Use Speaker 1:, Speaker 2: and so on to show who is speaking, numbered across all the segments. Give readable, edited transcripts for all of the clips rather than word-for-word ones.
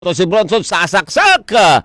Speaker 1: To si Bronson sasaksak.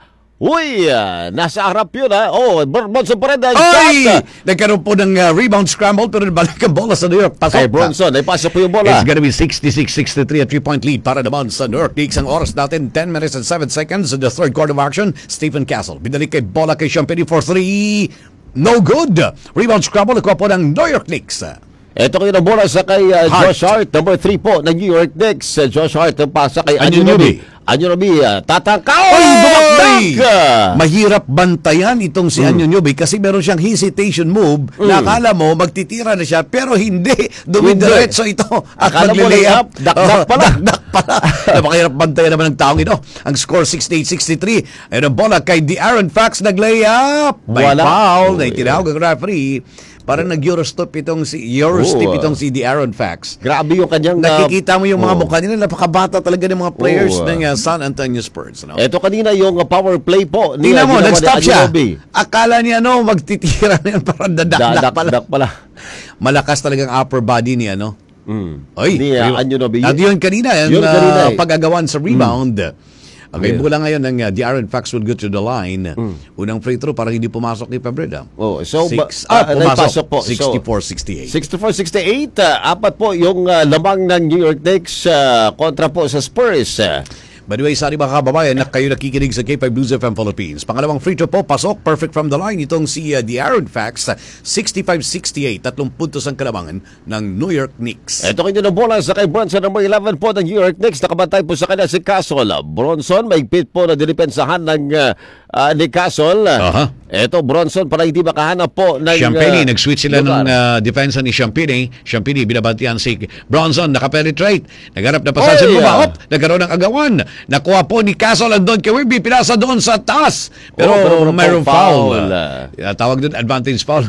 Speaker 1: Uy, nasa harap yun ha. Oh, Bronson pa rin.
Speaker 2: Ay! Nagkaroon po ng rebound scramble pero nabalik ang bola sa New York. Pasok.
Speaker 1: Ay, Bronson, ay pasok po yung bola.
Speaker 2: It's gonna be 66-63 a 3-point lead para naman sa New York Knicks. Ang oras natin, 10 minutes and 7 seconds in the third quarter of action. Stephen Castle. Binalik kay bola kay Champagny for 3. No good. Rebound scramble. Nakuha po ng New York Knicks.
Speaker 1: Ito kayo ng bola sa kay Josh Hart. Number 3 po ng New York Knicks. Josh Hart ang pasa kay Anunoby. Anunoby, tatangkaw!
Speaker 2: Dumakdak! Mahirap bantayan itong si Anunoby kasi meron siyang hesitation move na akala mo magtitira na siya pero hindi. Dumidiretso ito at
Speaker 1: akala mo
Speaker 2: maglilayap.
Speaker 1: dakdak pala.
Speaker 2: Dakdak pala. Napakahirap bantayan naman ng taong ito. Ang score 68-63. Ayun ang bola kay De'Aaron Fox naglayap. May foul na itinawag ang referee. Parang nag-Eurostep itong si De'Aaron Fox.
Speaker 1: Grabe yung kanyang...
Speaker 2: Nakikita mo yung mga mukha nila. Napakabata talaga ng mga players ng San Antonio Spurs. No?
Speaker 1: Ito kanina yung power play po.
Speaker 2: Tingnan mo, nag-stop siya. Akala niya magtitira na yan. Parang dadak pala. Malakas talagang upper body ni Oy,
Speaker 1: ni Anunoby.
Speaker 2: At yun kanina, pag-agawan sa rebound. Okay, mula ngayon ng De'Aaron Fox will go to the line. Unang free throw para hindi pumasok ni Fabreda. Pumasok po. 64-68.
Speaker 1: 64-68. Apat po yung lamang ng New York Knicks kontra po sa Spurs.
Speaker 2: By the way, sorry mga kababayan na kayo nakikinig sa K5 Blues FM Philippines. Pangalawang free throw po, pasok, perfect from the line. Itong si De'Aaron Fox, 65-68, 3 puntos ang kalamangan ng New York Knicks.
Speaker 1: Ito kayo ng bola sa kay Bronson, number 11 po ng New York Knicks. Nakabantay po sa kanya si Castle. Bronson, maigpit po na dinipensahan ng ni Castle. Ito, Bronson, para hindi makahanap po ng...
Speaker 2: Champagny, nag-switch sila ng depensa ni Champagny. Champagny, binabantihan si Bronson, nakapenetrate. Nagharap na pasasin mo nagkaroon ng agawan. Nakuha po ni Castle andon kay Wimby, pinasa doon sa taas. Pero mayroong foul. Tawag doon advantage foul.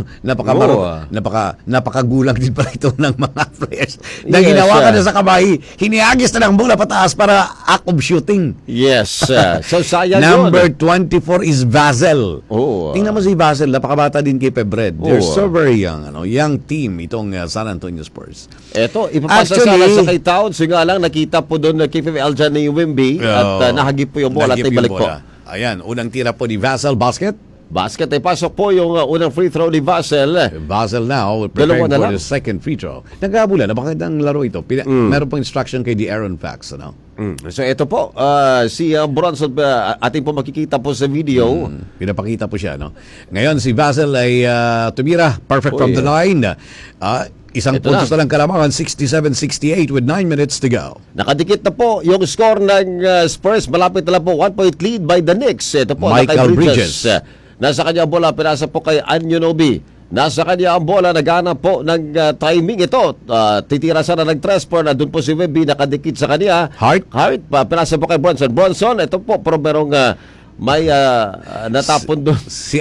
Speaker 2: Napakagulang din pala ito ng mga players. Na ginawa ka na sa kamay, hiniagis na ng bola pataas para act of shooting.
Speaker 1: Yes. So sayang
Speaker 2: Number 24 is Vassell.
Speaker 1: Oh.
Speaker 2: Tingnan mo si Vassell, napakabata din kay Febred. They're so very young. Young team itong San Antonio Spurs.
Speaker 1: Ito, ipapasa sana sa kay Towns. Yung nga lang, nakita po doon na Kifim Eljan ni Wimby at nahagip po yung bola at ibalik po.
Speaker 2: Ayan, unang tira po ni Vassell, basket
Speaker 1: ay pasok po yung unang free throw ni Vassell.
Speaker 2: Vassell now preparing for the second free throw. Nagkabula, napakagandang laro ito. Meron po instruction kay De'Aaron Fox.
Speaker 1: So ito po, si Bronson, ating po makikita po sa video.
Speaker 2: Pinapakita po siya. Ngayon si Vassell ay tumira, perfect from the line. Isang puntos na lang kalamangan, 67-68 with 9 minutes to go.
Speaker 1: Nakadikit na po yung score ng Spurs. Malapit na lang po, 1-point lead by the Knicks. Ito po,
Speaker 2: Michael Bridges.
Speaker 1: Nasa kanya ang bola, pinasa po kay Anunoby. Nasa kanya ang bola, naghanap po ng timing ito. Titira sana ng transfer na doon po si Wemby, nakadikit sa kanya.
Speaker 2: Hart,
Speaker 1: pinasa po kay Bronson. Bronson, ito po, pero merong may natapon doon.
Speaker 2: Si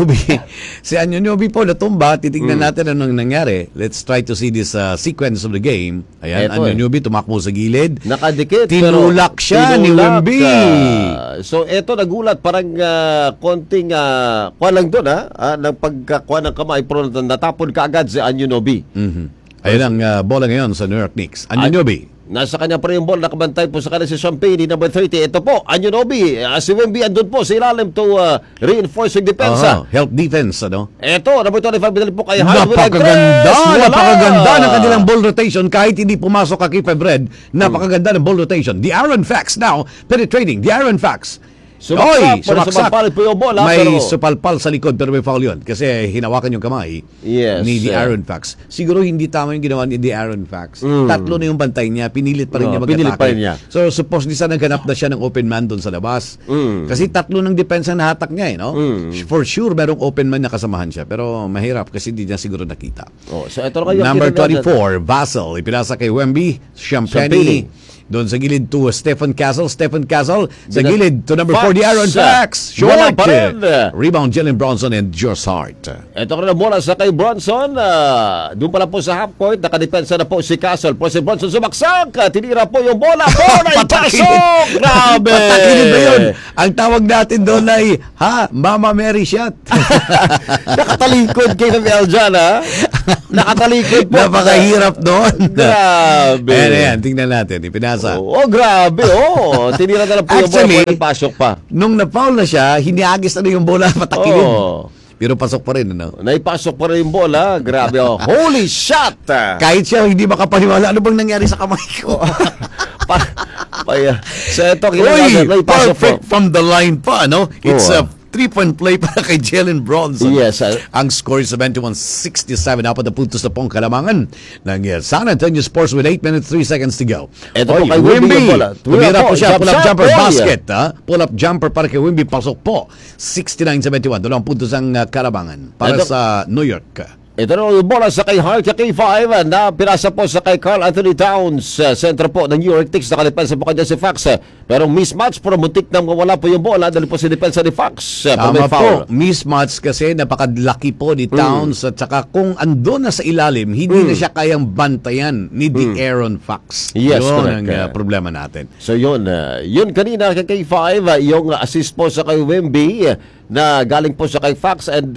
Speaker 2: Anunoby po natumba. Titignan natin anong nangyari. Let's try to see this sequence of the game. Ayan, Anunoby tumakbo sa gilid.
Speaker 1: Nakadikit.
Speaker 2: Tinulak siya ni Wemby.
Speaker 1: So eto nagulat parang konting kuha lang doon nagpagkakuha ng kamay pero natapon kaagad si Anunoby.
Speaker 2: Ayun ang bola ngayon sa New York Knicks. Anunoby.
Speaker 1: Nasa kanya pa rin yung ball, nakabantay po sa kanya si Champagny, number 30. Ito po, Anunoby. Si Wemby andun po sa ilalim to reinforcing defense.
Speaker 2: Help defense,
Speaker 1: Ito, number 25, binali po kay Hart.
Speaker 2: Napakaganda ng kanilang ball rotation kahit hindi pumasok kay Febred. Napakaganda ng ball rotation. De'Aaron Fox now, penetrating. De'Aaron Fox.
Speaker 1: Sumaksak po yung bola.
Speaker 2: May supalpal sa likod pero may foul yun kasi hinawakan yung kamay ni De'Aaron Fox. Siguro hindi tama yung ginawa ni De'Aaron Fox. Tatlo na yung bantay niya, pinilit pa rin niya mag-atake. So supposedly sana naghanap na siya ng open man doon sa labas. Kasi tatlo ng depensa na hatak niya For sure merong open man na kasamahan siya pero mahirap kasi hindi niya siguro nakita.
Speaker 1: So ito kayo
Speaker 2: number 24, Vassell, ipinasa kay Wemby. Champagny doon sa gilid to Stephen Castle sa gilid to number 4 De'Aaron Fox. Short rebound Jalen Bronson and Josh Hart.
Speaker 1: Ito ka na bola sa kay Bronson. Doon pala po sa half court, nakadepensa na po si Castle. Po si Bronson sumaksak, tinira po yung bola. Bola ipasok. Grabe.
Speaker 2: Patakinid ba yun? Ang tawag natin doon ay, Mama Mary shot.
Speaker 1: Nakatalikod kay Eljan, ha? Nakatalikod po.
Speaker 2: Napakahirap doon.
Speaker 1: Grabe.
Speaker 2: Ayan, tingnan natin. Ipinasa.
Speaker 1: Grabe. Tinira na lang po yung bola. Pasok pa.
Speaker 2: Nung na-foul na siya, hiniagis na yung bola patakilin. Pero pasok pa rin, ano?
Speaker 1: Naipasok pa rin yung bola. Grabe, Holy shot!
Speaker 2: Kahit siya hindi makapaniwala, ano bang nangyari sa kamay ko?
Speaker 1: So, ito,
Speaker 2: perfect from the line pa, no? It's a 3-point play para kay Jalen Bronson.
Speaker 1: Yes.
Speaker 2: Ang score is 71-67. Apat na puntos na pong kalamangan ng San Antonio Spurs with 8 minutes 3 seconds to go.
Speaker 1: Ito po kay Wimby.
Speaker 2: Tumira po siya. Pull-up jumper basket. Pull-up jumper para kay Wimby. Pasok po. 69-71. Dalawang puntos ang kalamangan para sa New York.
Speaker 1: Ito na yung bola sa kay Hart, kay K5 na pinasa po sa kay Karl Anthony Towns, center po ng New York Knicks. Nakalipensa po kanya si Fox. Pero mismatch, pero muntik nang mawala po yung bola dahil po si depensa ni Fox.
Speaker 2: Tama po, mismatch kasi napakadlaki po ni Towns at saka kung andun na sa ilalim, hindi na siya kayang bantayan ni De'Aaron Fox.
Speaker 1: Yes,
Speaker 2: yun ang problema natin.
Speaker 1: So yun kanina kay K5, yung assist po sa kay Wemby na galing po sa kay Fox and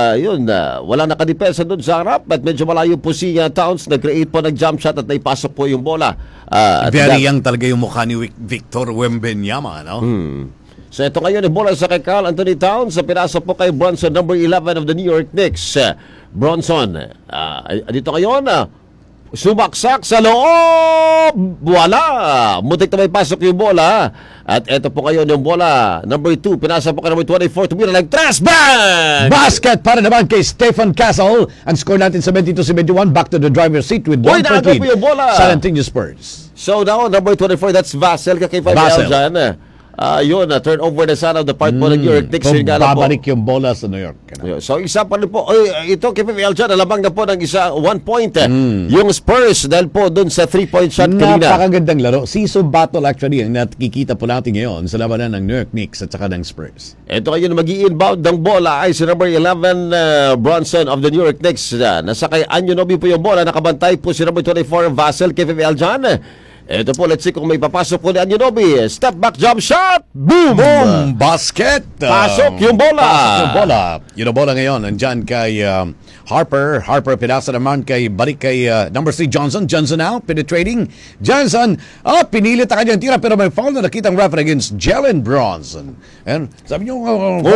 Speaker 1: wala nakadepensa doon sa harap at medyo malayo po si Towns, nag-create po ng jump shot at naipasok po yung bola.
Speaker 2: Very young talaga yung mukha ni Victor Wembanyama, no?
Speaker 1: So ito ngayon yung bola sa kay Karl Anthony Towns, pinasa po kay Bronson, number 11 of the New York Knicks. Bronson, dito ngayon, sumaksak sa loob, wala, muntik na may pasok yung bola. At ito po ngayon yung bola, number 2, pinasa po kay number 24, tumira ng tres, bang!
Speaker 2: Basket para naman kay Stephen Castle. Ang score natin 72-71, back to the driver's seat with 1 point lead. San Antonio Spurs.
Speaker 1: So now, number 24, that's Vassell, kay 5 dyan. Turnover na sana of the part po ng New York Knicks.
Speaker 2: Babalik yung bola sa New York.
Speaker 1: So isa pa rin po, ito kay P.P. Eljan, alamang na po ng 1 point. Yung Spurs, dahil po dun sa 3-point shot kanina.
Speaker 2: Napakagandang laro. Season battle actually ang nakikita po natin ngayon sa labanan ng New York Knicks at saka ng Spurs.
Speaker 1: Ito kayo na mag-i-inbound ng bola ay si number 11 Bronson of the New York Knicks. Nasa kay Anunoby po yung bola, nakabantay po si number 24 Vassell kay P.P. Eljan. Ito po, let's see kung may papasok po ni Anunoby. Step back jump shot. Boom!
Speaker 2: Boom! Basket!
Speaker 1: Pasok yung bola.
Speaker 2: Pasok yung bola. Yung bola ngayon, nandyan kay Harper. Harper, pinasa naman balik kay number 3 Johnson. Johnson now, penetrating. Johnson, pinilit ang kanyang tira pero may foul na nakitang referee against Jalen Bronson. And sabi nyo,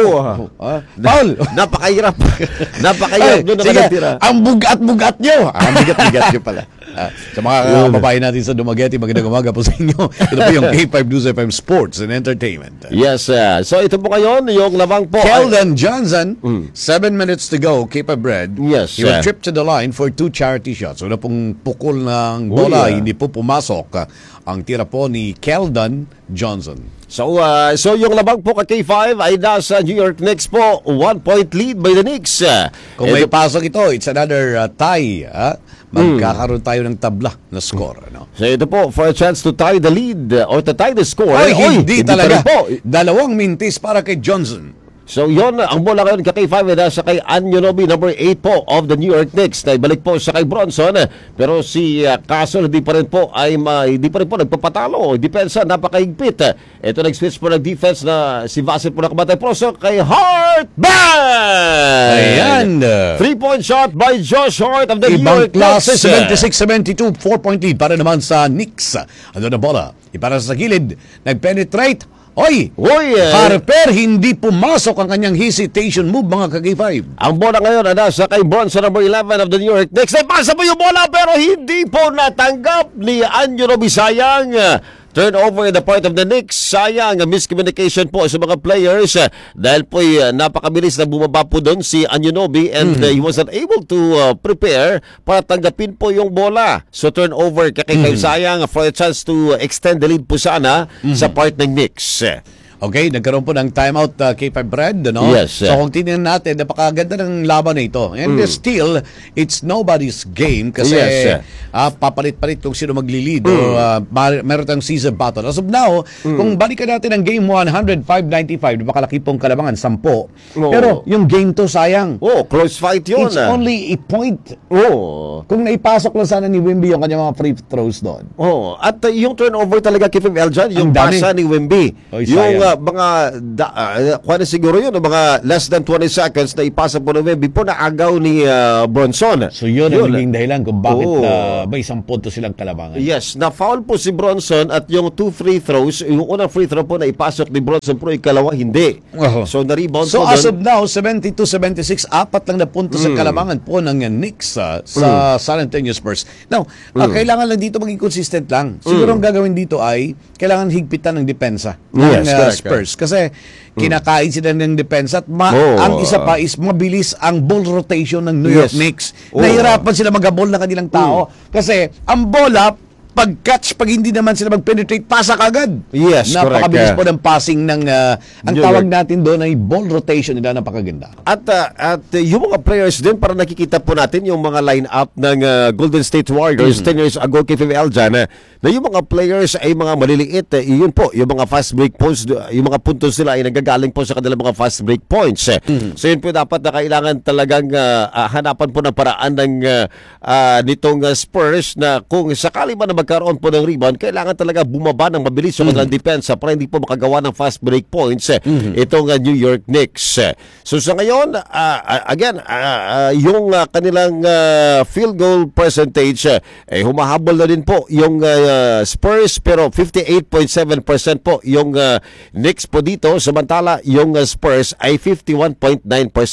Speaker 2: foul!
Speaker 1: Napakahirap. Napakahirap doon na tira.
Speaker 2: Ang bugat-bugat nyo. Ang bugat-bugat nyo pala. Sa mga babae natin sa Dumaguete, magandang umaga po sa inyo. Ito po yung K5 News FM Sports and Entertainment.
Speaker 1: Yes, so ito po ngayon, yung lamang po.
Speaker 2: Keldon Johnson, 7 minutes to go, K5 Bread.
Speaker 1: Yes.
Speaker 2: He was tripped to the line for 2 charity shots. Wala pong pukol ng bola, hindi po pumasok ang tira po ni Keldon Johnson. So
Speaker 1: yung labang po kay K5 ay nasa New York Knicks po, 1 point lead by the Knicks.
Speaker 2: Kung may pasok ito, it's another tie. Magkakaroon tayo ng tabla na score.
Speaker 1: So ito po, for a chance to tie the lead or to tie the score.
Speaker 2: Hindi talaga. 2 mintis para kay Johnson.
Speaker 1: So yon ang bola ngayon kay K5 sa kay Anunoby, number 8 po of the New York Knicks. Naibalik po sa kay Bronson, pero si Castle hindi pa rin po nagpapatalo. Depensa napakahigpit. Ito nag-switch po ng defense na si Vassell po nakabatay po so kay Hart. Bang!
Speaker 2: Ayan.
Speaker 1: 3-point shot by Josh Hart of the New York Knicks.
Speaker 2: 76-72, 4-point lead para naman sa Knicks. Ano na bola? Ipara sa gilid. Nag-penetrate. Harper, hindi pumasok ang kanyang hesitation move, mga ka-K5.
Speaker 1: Ang bola ngayon, nasa kay Bronson, number 11 of the New York Knicks. Pasa po yung bola, pero hindi po natanggap ni Anunoby. Sayang. Turnover in the part of the Knicks. Sayang, miscommunication po sa mga players dahil po napakabilis na bumaba po doon si Anunoby and he was not able to prepare para tanggapin po yung bola. So turnover, sayang for a chance to extend the lead po sana sa part ng Knicks.
Speaker 2: Okay, nagkaroon po ng timeout K5 Bread, no?
Speaker 1: Yes.
Speaker 2: So kung tingnan natin, napakaganda ng laban na ito. And still, it's nobody's game kasi papalit-palit kung sino magli-lead o meron tayong season battle. As of now, kung balikan natin ang game 105-95, napakalaki pong kalamangan, 10. Pero yung game to, sayang.
Speaker 1: Close fight yun.
Speaker 2: It's only a point. Kung naipasok lang sana ni Wemby yung kanyang mga free throws doon.
Speaker 1: At yung turnover talaga kay Eljan, yung pasa ni Wemby. Yung kuha na siguro yun, mga less than 20 seconds na ipasa po ng Wemby po na agaw ni Bronson.
Speaker 2: So yun ang naging dahilan kung bakit may 10 punto silang kalamangan.
Speaker 1: Yes, na-foul po si Bronson at yung 2 free throws, yung unang free throw po na ipasok ni Bronson pero ikalawa hindi. So na-rebound
Speaker 2: so
Speaker 1: po
Speaker 2: as of now, 72-76, 4 lang na punto sa kalamangan po ng Knicks sa San Antonio Spurs. Now, kailangan lang dito maging consistent lang. Siguro ang gagawin dito ay kailangan higpitan ng depensa ng Spurs. Kasi kinakain sila ng depensa at ang isa pa is mabilis ang ball rotation ng New York Knicks. Nahirapan sila mag-ball ng kanilang tao kasi ang bola pag-catch, pag hindi naman sila mag-penetrate, pasa kagad.
Speaker 1: Yes,
Speaker 2: napakabilis po ng passing ng ang tawag natin doon ay ball rotation nila, napakaganda.
Speaker 1: At yung mga players din, para nakikita po natin yung mga line-up ng Golden State Warriors 10 years ago kay FML dyan, na yung mga players ay mga maliliit, yun po, yung mga fast break points, yung mga puntos nila ay nagagaling po sa kanilang mga fast break points. So yun po dapat na kailangan talagang hanapan po ng paraan ng nitong Spurs na kung sakali man na magkaroon po ng rebound, kailangan talaga bumaba ng mabilis yung kanilang depensa para hindi po makagawa ng fast break points itong New York Knicks. So sa ngayon, again, yung kanilang field goal percentage, humahabol na din po yung Spurs, pero 58.7% po yung Knicks po dito, samantala yung Spurs ay 51.9%.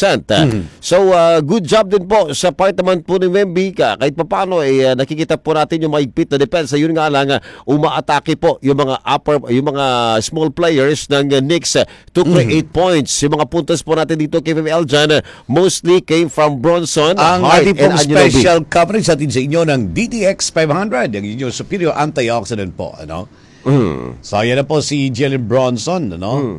Speaker 1: So good job din po sa part naman po ni Wemby, kahit pa paano nakikita po natin yung maigpit na depensa. Yun nga lang, umaatake po yung mga small players ng Knicks to create points. Yung mga puntos po natin dito kay FML dyan, mostly came from Bronson,
Speaker 2: ang
Speaker 1: Hart,
Speaker 2: ating
Speaker 1: and
Speaker 2: pong
Speaker 1: Anunoby.
Speaker 2: special coverage atin sa inyo ng DTX 500, ang inyong superior antioxidant po, So yan na po si Jalen Bronson,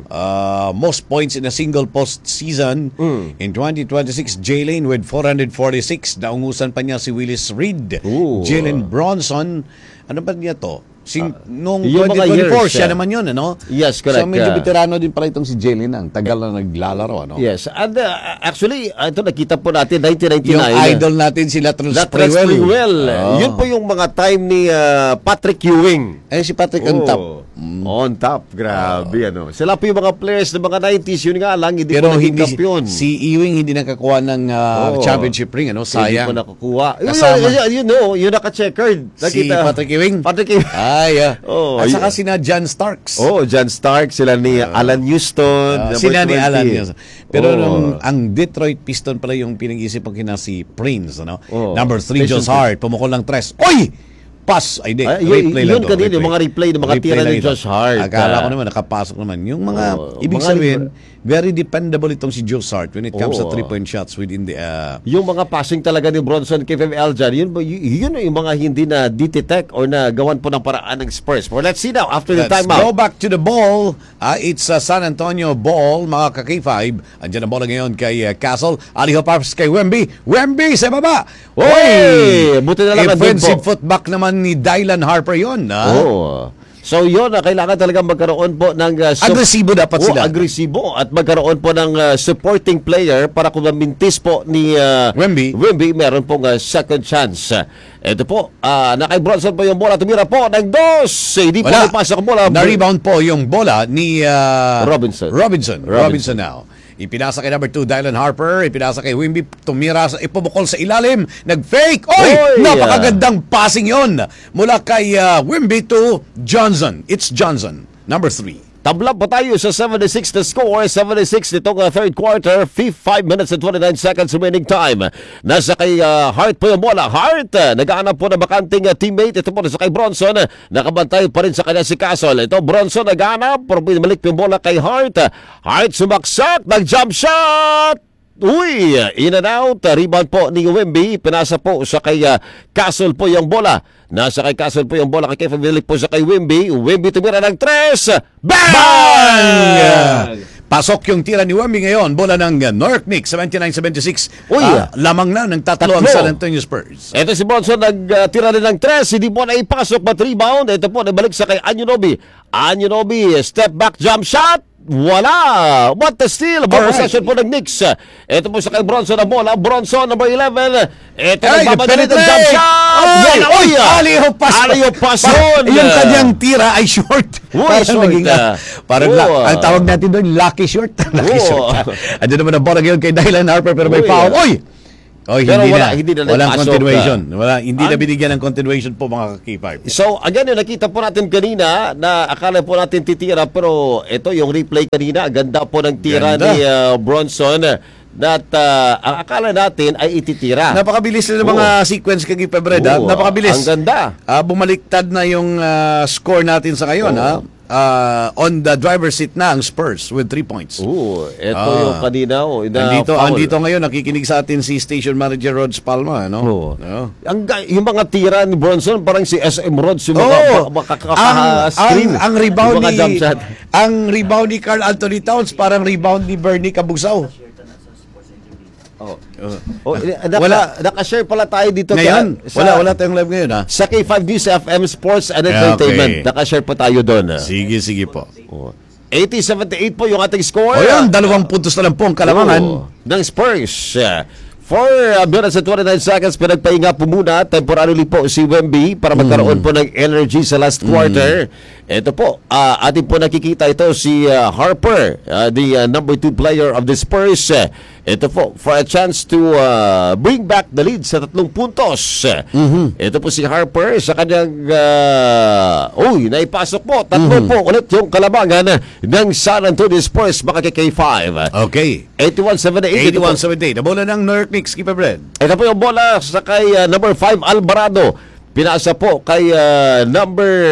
Speaker 2: most points in a single postseason in 2026. Jalen with 446. Naungusan pa niya si Willis Reed. Jalen Bronson, ano ba niya to? Noong 2024, siya naman yun,
Speaker 1: Yes, correct.
Speaker 2: So medyo veterano din pala itong si Jalen, ang tagal na naglalaro,
Speaker 1: Yes, and actually, ito nakita po natin, 1999.
Speaker 2: Yung idol natin si Latrell
Speaker 1: Sprewell. Yun po yung mga time ni Patrick Ewing.
Speaker 2: Si Patrick on top.
Speaker 1: On top, grabe Sila po yung mga players ng mga 90s, yun nga lang, hindi po naging kampiyon.
Speaker 2: Si Ewing hindi nakakuha ng championship ring, sayang.
Speaker 1: Hindi po nakakuha. Yun naka-checkered.
Speaker 2: Si Patrick Ewing?
Speaker 1: Patrick Ewing.
Speaker 2: At saka sina John Starks.
Speaker 1: John Starks, sila ni Alan Houston.
Speaker 2: Sila ni Alan Houston. Pero ang Detroit Piston pala yung pinag-isip ko kina si Prince, Number 3, Josh Hart, pumukol ng 3. Oy! Pass! Ay, replay lang
Speaker 1: yun kanina, yung mga replay ng mga tira ni Josh Hart.
Speaker 2: Akala ko naman, nakapasok naman. Yung mga, ibig sabihin, very dependable itong si Josh Hart when it comes to 3-point shots within the...
Speaker 1: Yung mga passing talaga ni Bronson kay FML dyan, yun yung mga hindi na detect or na gawan po ng paraan ng Spurs. But let's see now, after the timeout.
Speaker 2: Let's go back to the ball. It's a San Antonio ball, mga ka-K5. Andiyan ang bola ngayon kay Castle. Aliho Paps kay Wemby. Wemby sa baba!
Speaker 1: Oy! Buti na lang
Speaker 2: offensive footback naman ni Dylan Harper yun.
Speaker 1: So yun, kailangan talagang magkaroon po ng...
Speaker 2: agresibo dapat sila.
Speaker 1: Agresibo at magkaroon po ng supporting player para kung mamintis po ni Wemby, meron pong second chance. Ito po, nakay Bronson po yung bola, tumira po ng 2. Hindi po ipasok ang bola.
Speaker 2: Na-rebound po yung bola ni
Speaker 1: Robinson
Speaker 2: now. Ipinasa kay number 2, Dylan Harper. Ipinasa kay Wemby. Tumira, ipumukol sa ilalim. Nag-fake. Napakagandang passing yon mula kay Wemby to Johnson. It's Johnson, number 3.
Speaker 1: Tabla pa tayo sa 76 na score. 76 nitong third quarter. 5 minutes and 29 seconds remaining time. Nasa kay Hart po yung bola. Hart, nag-aanap po na bakanting teammate. Ito po nasa kay Bronson. Nakabantay pa rin sa kanya si Castle. Ito Bronson nag-aanap. Pero malik yung bola kay Hart. Hart sumaksak. Nag-jump shot. Uy, in and out. Rebound po ni Wemby. Pinasa po sa kay Castle po yung bola. Nasa kay Castle po yung bola. Kay Fabili po sa kay Wemby. Wemby tumira ng 3. Bang!
Speaker 2: Pasok yung tira ni Wemby ngayon. Bola ng New York Knicks, 79-76. Lamang na ng tatlo ang San Antonio Spurs.
Speaker 1: Ito si Bronson nagtira rin ng 3. Hindi po na ipasok, but rebound. Ito po, nabalik sa kay Anunoby. Anunoby, step back jump shot. wala. What the steal? Ball possession po ng Knicks. Ito po sa kay Bronson na bola. Bronson, number 11. Ito nagmamadali ng jump shot.
Speaker 2: Oy! Aliho
Speaker 1: pason.
Speaker 2: Yung kanyang tira ay short.
Speaker 1: Parang short.
Speaker 2: Parang ang tawag natin doon, lucky short. Lucky short. Ano naman ang bola ngayon kay Dylan Harper pero may foul. Oy!
Speaker 1: Pero hindi na
Speaker 2: walang continuation. Hindi na binigyan ng continuation po mga K5.
Speaker 1: So, again, yung nakita po natin kanina na akala po natin titira pero ito yung replay kanina, ganda po ng tira ni Bronson that ang akala natin ay ititira.
Speaker 2: Napakabilis na ng mga sequence kay Febreda. Napakabilis.
Speaker 1: Ang ganda.
Speaker 2: Bumaliktad na yung score natin sa ngayon. On the driver's seat na ang Spurs with 3 points.
Speaker 1: Ito yung kanina.
Speaker 2: Andito ngayon, nakikinig sa atin si Station Manager Rods Palma. No?
Speaker 1: Yung mga tira ni Bronson, parang si SM Rods, yung mga screen.
Speaker 2: Ang rebound ni Karl Anthony Towns, parang rebound ni Bernie Cabugsaw.
Speaker 1: Nakashare pala tayo dito
Speaker 2: ngayon. Wala tayong live ngayon
Speaker 1: sa K5 News FM Sports and Entertainment. Nakashare pa tayo doon.
Speaker 2: Sige po.
Speaker 1: 80-78 po yung ating score.
Speaker 2: Yan, 2 puntos na lang po ang kalamangan
Speaker 1: ng Spurs. 4 minutes and 29 seconds, pinagpahinga po muna temporarily po si Wemby para magkaroon po ng energy sa last quarter. Ito po, atin po nakikita ito si Harper, the number 2 player of the Spurs. Ito po, for a chance to bring back the lead sa 3 puntos. Ito po si Harper sa kanyang naipasok po. 3 po ulit yung kalabangan ng San Antonio Spurs, mga K5.
Speaker 2: Okay.
Speaker 1: 81-78.
Speaker 2: 81-78. Bola ng New York Knicks, Keeper Brad.
Speaker 1: Ito po yung bola sa kay number 5 Alvarado. Pinasa po kay number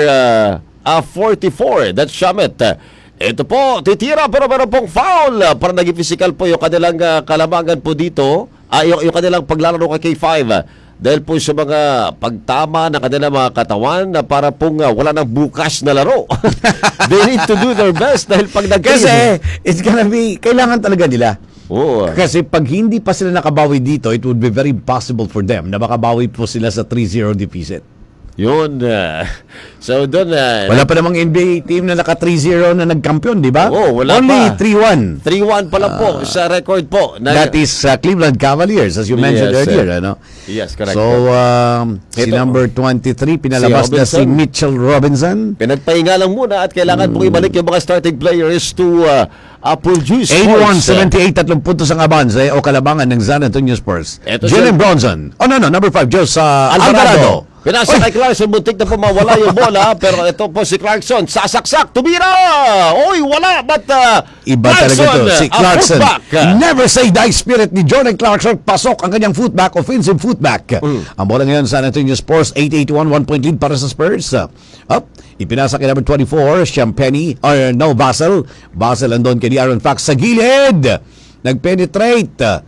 Speaker 1: 44. That's Shamet. Ito po, titira pero meron pong foul. Para naging physical po yung kanilang kalabangan po dito. Yung kanilang paglalaro kay K5. Dahil po sa mga pagtama ng kanilang mga katawan na para pong wala nang bukas na laro. They need to do their best dahil pag
Speaker 2: kasi it's gonna be, kailangan talaga nila. Kasi pag hindi pa sila nakabawi dito, it would be very impossible for them na makabawi po sila sa 3-0 deficit.
Speaker 1: Yun. So doon
Speaker 2: wala pa namang NBA team na naka 3-0 na nagkampiyon, di ba?
Speaker 1: Wala
Speaker 2: Only
Speaker 1: pa.
Speaker 2: 3-1.
Speaker 1: 3-1 pala po sa record po.
Speaker 2: That is Cleveland Cavaliers, as you mentioned earlier.
Speaker 1: Yes, correct.
Speaker 2: So, si number 23, pinalabas na si Mitchell Robinson.
Speaker 1: Pinagpahinga lang muna at kailangan pong ibalik yung mga starting players to produce
Speaker 2: 81-78, 3 puntos ang abans o kalabangan ng San Antonio Spurs. Jalen Bronson. Number 5, Jose Alvarado.
Speaker 1: Pinasa kay Clarkson, buntik na po mawala yung bola, pero ito po si Clarkson, sasaksak, tumira! Wala, but
Speaker 2: iba talaga to, si Clarkson. Never say die spirit ni Jordan Clarkson, pasok ang kanyang footback, offensive footback. Ang bola ngayon, San Antonio Spurs, 8-81, 1 point lead para sa Spurs. Ipinasa kay number 24, Champagny, Basel. Basel andon kay Aaron Fox sa gilid. Nag-penetrate.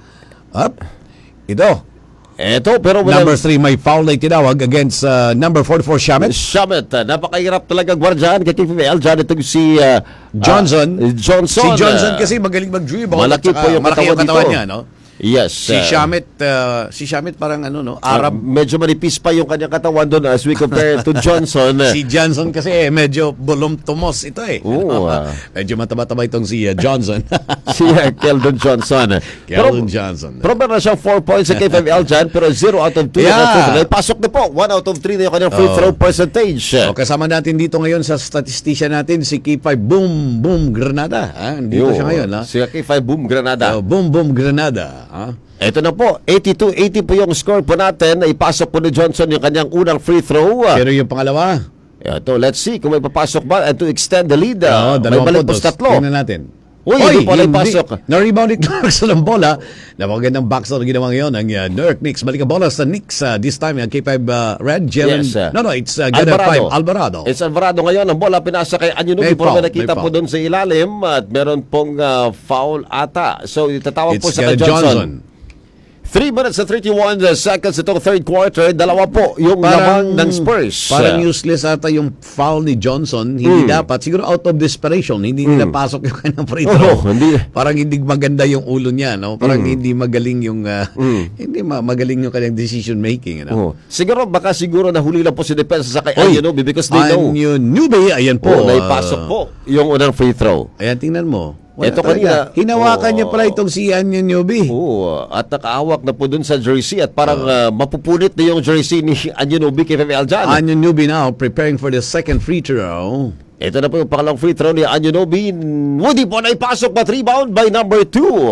Speaker 2: Ito, pero number 3 may foul na itinawag against number 44 Shamet.
Speaker 1: Napakahirap talaga gwardiyan kay KPL. Diyan itong si
Speaker 2: Johnson.
Speaker 1: Si
Speaker 2: Johnson kasi magaling mag-dribble.
Speaker 1: Malaki po yung katawan
Speaker 2: niya, no?
Speaker 1: Yes.
Speaker 2: Si Shamet parang Arab.
Speaker 1: Medyo manipis pa yung kanyang katawan doon as we compare to Johnson.
Speaker 2: Si Johnson kasi medyo bolomtomos ito medyo mataba-taba itong si Johnson.
Speaker 1: Si Keldon Johnson.
Speaker 2: Johnson.
Speaker 1: Pero meron siyang 4 points sa K5L dyan, pero 0 out of 2. Pasok na po. 1 out of 3 na yung kanyang free throw percentage.
Speaker 2: Kasama natin dito ngayon sa statistician natin, si K5 Boom Granada. Dito siya ngayon.
Speaker 1: Si K5 Boom Granada.
Speaker 2: Boom Granada.
Speaker 1: Ito na po, 82-80 po yung score po natin. Ipasok po ni Johnson yung kanyang unang free throw.
Speaker 2: Pero yung pangalawa?
Speaker 1: Ito, let's see kung may papasok ba and to extend the lead. May balik po sa 3.
Speaker 2: Tingnan natin.
Speaker 1: Hindi po ipasok.
Speaker 2: Na-rebound ni Clarkson ang bola. Napakagandang backstop na ginawa ngayon ng New York Knicks. Balik ang bola sa Knicks. This time, K5 Red, Jalen. It's Alvarado.
Speaker 1: It's Alvarado ngayon. Ang bola pinasa kay Anunoby. Pero may nakita po doon sa ilalim at meron pong foul ata. So, itatawag po sa kay Johnson. 3 minutes and 31 seconds itong third quarter. Dalawa po yung lamang ng Spurs.
Speaker 2: Parang useless ata yung foul ni Johnson. Hindi dapat. Siguro out of desperation. Hindi nila pasok yung kanyang free throw. Parang hindi maganda yung ulo niya. No? Parang hindi magaling yung hindi magaling yung kanyang decision making.
Speaker 1: Siguro nahuli lang po si depensa sa kay Anunoby because they know.
Speaker 2: Anunoby, ayan po.
Speaker 1: Naipasok po yung unang free throw.
Speaker 2: Ayan, tingnan mo.
Speaker 1: Ito kanina,
Speaker 2: hinawakan niya pala itong si Anunoby.
Speaker 1: At nakaawak na po dun sa jersey at parang mapupunit na yung jersey ni Anunoby kay Femi Aljan.
Speaker 2: Anunoby now preparing for the second free throw.
Speaker 1: Ito na po yung pangalang free throw ni Anunoby. Hindi po na ipasok na rebound by number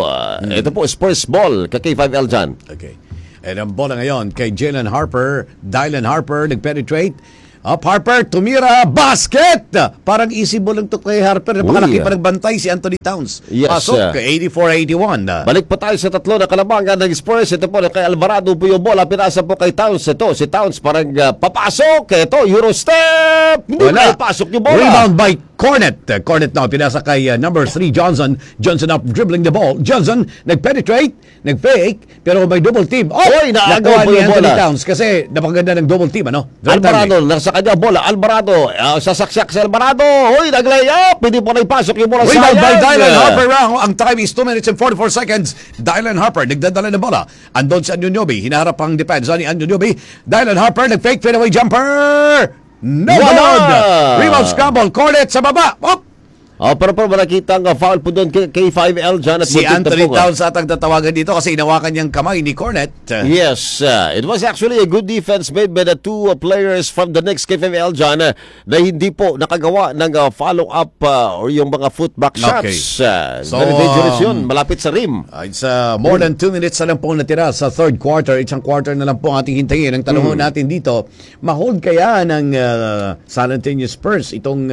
Speaker 1: 2. Ito po Spurs ball kay Femi Aljan.
Speaker 2: Okay. And ang bola ngayon kay Dylan Harper. Dylan Harper nag-penetrate. Up Harper, tumira, basket! Parang easy ball lang to kay Harper. Napakalaki pa nagbantay si Anthony Towns.
Speaker 1: Yes.
Speaker 2: Pasok, 84-81.
Speaker 1: Balik pa tayo sa tatlo na kalabangan ng Spurs. Ito po kay Alvarado po yung bola. Pinasa po kay Towns. Ito, si Towns parang papasok. Ito, Eurostep. Hindi na ipasok yung bola.
Speaker 2: Rebound by Cornet. Cornet now, pinasa kay number 3, Johnson. Johnson up dribbling the ball. Johnson, nag-penetrate, nag-fake, pero may double team.
Speaker 1: Naagaw po yung bola.
Speaker 2: Towns kasi napaganda ng double team,
Speaker 1: Alvarado, nasa kanya bola. Alvarado, sasaksak si Alvarado. Nag-layup. Hindi po na ipasok yung bola.
Speaker 2: Rebound by Dylan Harper. Ang time is 2 minutes and 44 seconds. Dylan Harper, nagdadala ng bola. Andon si Anunoby. Hinaharap ang depensa ni Anunoby. Dylan Harper, nag-fake fadeaway jumper. No good! Rebound scramble. Cornet sa baba.
Speaker 1: Pero nakita ang foul po doon kay 5L dyan. At
Speaker 2: si Anthony Towns at ang tatawagan dito kasi inawakan niyang kamay ni Cornet.
Speaker 1: Yes. It was actually a good defense made by the two players from the Knicks kay 5L dyan na hindi po nakagawa ng follow-up or yung mga footback shots.
Speaker 2: So,
Speaker 1: very dangerous yun. Malapit sa rim.
Speaker 2: It's more than 2 minutes na lang po natira sa third quarter. Isang quarter na lang po ang ating hintayin. Ang tanong natin dito, ma-hold kaya ng San Antonio Spurs itong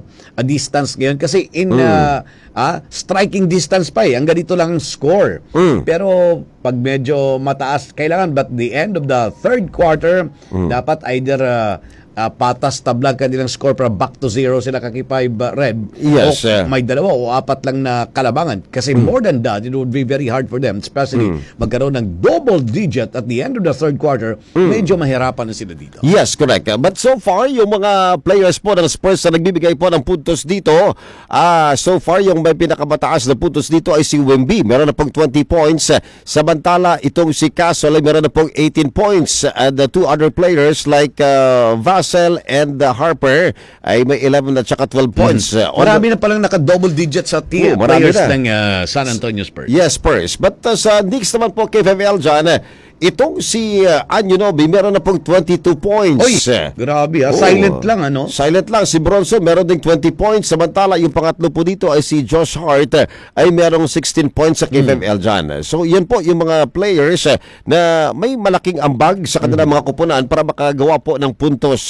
Speaker 2: distance ngayon? Kasi in striking distance pa ang ganito lang score. Pero pag medyo mataas, kailangan but the end of the third quarter, dapat either patas tablag kanilang score para back to 0 sila kakipay red.
Speaker 1: Yes,
Speaker 2: o may 2 o 4 lang na kalabangan. Kasi more than that, it would be very hard for them, especially magkaroon ng double digit at the end of the third quarter. Medyo mahirapan na sila dito.
Speaker 1: Yes, correct. But so far, yung mga players po ng Spurs na nagbibigay po ng puntos dito, so far yung may pinakamataas na puntos dito ay si Wemby. Meron na pong 20 points. Samantala, itong si Castle ay meron na pong 18 points. And the two other players like Vassell and Harper ay may 11 at saka 12 points.
Speaker 2: Marami na palang naka-double digit sa players ng San Antonio Spurs.
Speaker 1: Yes, Spurs. But sa Knicks naman po kay FML dyan, itong si Anunoby meron na pong 22 points.
Speaker 2: Grabe silent lang
Speaker 1: Silent lang. Si Bronson meron ding 20 points. Samantala yung pangatlo po dito ay si Josh Hart ay merong 16 points sa KFML dyan. So yun po yung mga players na may malaking ambag sa kanilang mga kupunan para makagawa po ng puntos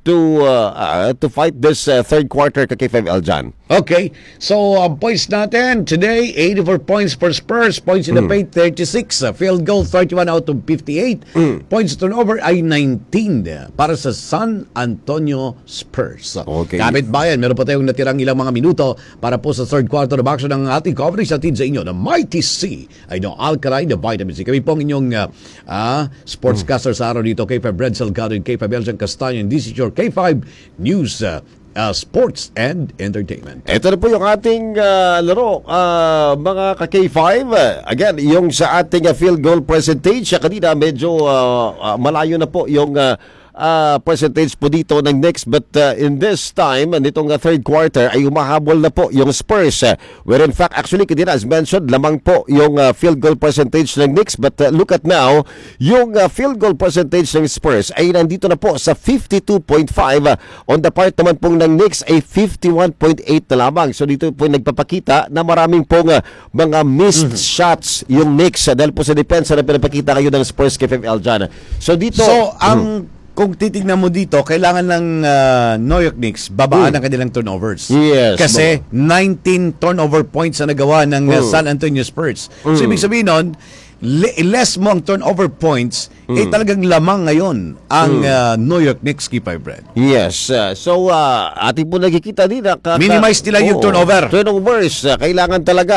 Speaker 1: to fight this third quarter kay KFML dyan.
Speaker 2: Okay, so ang points natin today, 84 points for Spurs, points in the paint 36, field goal 31 out of 58, points turnover ay 19 para sa San Antonio Spurs.
Speaker 1: Okay.
Speaker 2: Kapit bayan, meron pa tayong natirang ilang mga minuto para po sa third quarter of action ng ating coverage natin sa inyo, the Mighty C ay no Alkaline, the Vitamin C. Kami pong inyong sportscaster sa araw dito, K5 Red Salgado and K5 Eljan Castaño, and this is your K5 News Sports and Entertainment.
Speaker 1: Ito na po yung ating laro, mga ka-K5. Again, yung sa ating field goal percentage, kanina medyo malayo na po yung percentage po dito ng Knicks, but in this time, nitong third quarter ay umahabol na po yung Spurs, where in fact actually kanina as mentioned lamang po yung field goal percentage ng Knicks, but look at now, yung field goal percentage ng Spurs ay nandito na po sa 52.5, on the part naman pong ng Knicks ay 51.8 na lamang. So dito po nagpapakita na maraming pong mga missed shots yung Knicks dahil po sa depensa na pinapakita kayo ng Spurs kay FML dyan. So dito
Speaker 2: kung titignan mo dito, kailangan ng New York Knicks babaan ang kanilang turnovers.
Speaker 1: Yes.
Speaker 2: Kasi 19 turnover points na nagawa ng San Antonio Spurs. So ibig sabihin nun, less mo ang turnover points, talagang lamang ngayon ang New York Knicks kay Brad.
Speaker 1: Yes. So ating po nakikita din
Speaker 2: minimize nila yung turnover.
Speaker 1: Turnovers. Kailangan talaga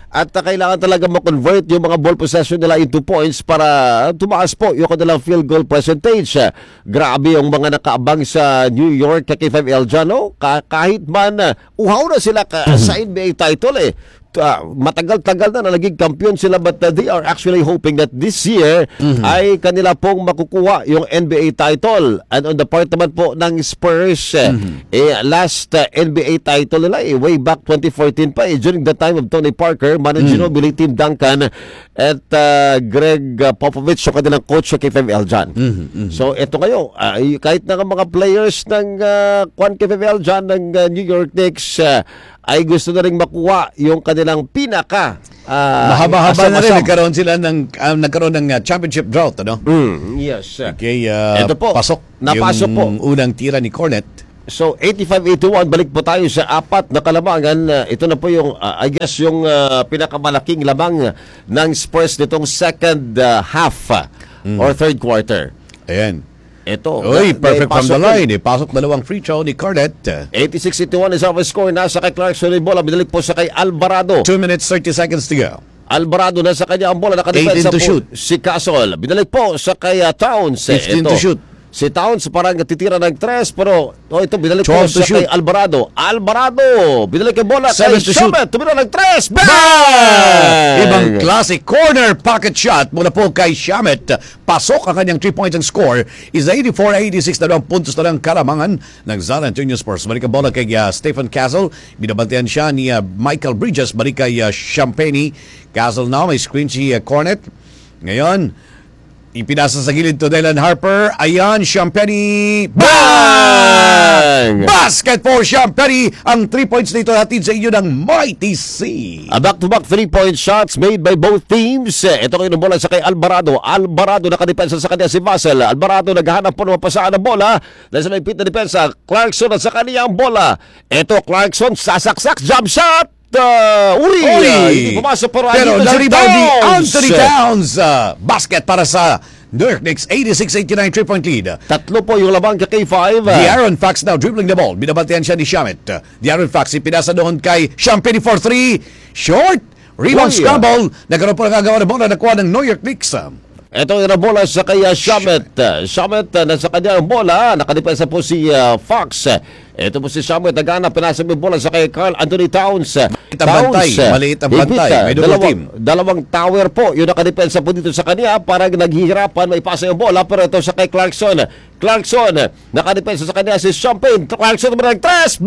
Speaker 1: at kailangan talaga ma-convert yung mga ball possession nila into points para tumaas po yung kanilang field goal percentage. Grabe yung mga nakaabang sa New York K5 Eljano, kahit man uhaw na sila sa NBA title matagal-tagal na naging kampiyon sila, but they are actually hoping that this year ay kanila pong makukuha yung NBA title. And on the part naman po ng Spurs, last NBA title nila way back 2014 pa during the time of Tony Parker, Manu Ginobili, Tim Duncan at Greg Popovich, so kanilang coach sa K5 Eljan. So ito kayo, kahit na mga players ng K5 Eljan ng New York Knicks ay gusto na rin makuha yung kanilang pinaka
Speaker 2: mahaba-haba na rin nagkaroon ng championship drought, ano?
Speaker 1: Yes.
Speaker 2: Okay,
Speaker 1: ito po, napasok
Speaker 2: yung unang tira ni Cornet.
Speaker 1: So 85-81, balik po tayo sa apat na kalamangan. Ito na po yung I guess yung pinakamalaking lamang ng Spurs nitong second half or third quarter.
Speaker 2: Ayan.
Speaker 1: Ito.
Speaker 2: Perfect from the line. Pasok dalawang free throw ni Cornet.
Speaker 1: 86-81 is our score. Nasa kay Clarkson yung bola. Binalik po sa kay Alvarado.
Speaker 2: 2 minutes 30 seconds to go.
Speaker 1: Alvarado na sa kanya ang bola. Nakadepensa po
Speaker 2: shoot.
Speaker 1: Si Castle. Binalik po sa kay Towns.
Speaker 2: 15 to shoot.
Speaker 1: Si Towns parang titira ng 3, pero ito binalik po sa kay Alvarado. Binalik ang bola kay Shamet. Tumira ng 3. Bang!
Speaker 2: Ibang klase corner pocket shot mula po kay Shamet. Pasok ang kanyang 3 points ang score is 84-86. 2 puntos na lang kalamangan ng San Antonio Spurs. Balik ang bola kay Stephen Castle. Binabantayan siya ni Michael Bridges. Balik kay Champagne. Castle now may screen si Cornet. Ngayon ipinasa sa gilid to Dylan Harper. Ayan, Champagne.
Speaker 1: Bang!
Speaker 2: Basket for Champagne. Ang 3 points dito hatid sa inyo ng Mighty C.
Speaker 1: A back-to-back 3-point shots made by both teams. Ito kayo ng bola sa kay Alvarado. Nakadepensa sa kanya si Vassell. Alvarado naghahanap po ng mapasaan ng bola. Dahil sa may pit na depensa, Clarkson at sa kanya ang bola. Ito, Clarkson, sasaksak, jump shot. Hindi pumasok pero
Speaker 2: na-rebound ni Anthony Towns. Basket para sa New York Knicks. 86-89 3-point lead.
Speaker 1: Tatlo po yung labang kay K5.
Speaker 2: De'Aaron Fox now dribbling the ball. Binabantayan siya ni Shamet. De'Aaron Fox ipinasa doon kay Champagne for 3. Short. Rebound scramble. Nagkaroon po nagagawa ng bola. Nakuha ng New York Knicks.
Speaker 1: Ito yung bola sa kay Shamet. Shamet nasa kanya ang bola. Nakadepensa po si Fox. Ito po si Shamet. Nagana, pinasa mo yung bola sa kay Karl Anthony Towns.
Speaker 2: Maliit ang bantay. May double team.
Speaker 1: Dalawang tower po yung nakadepensa po dito sa kanya. Parang naghihirapan may pasa yung bola. Pero ito sa kay Clarkson. Nakadepensa sa kanya si Champagne. Clarkson naman ng 3.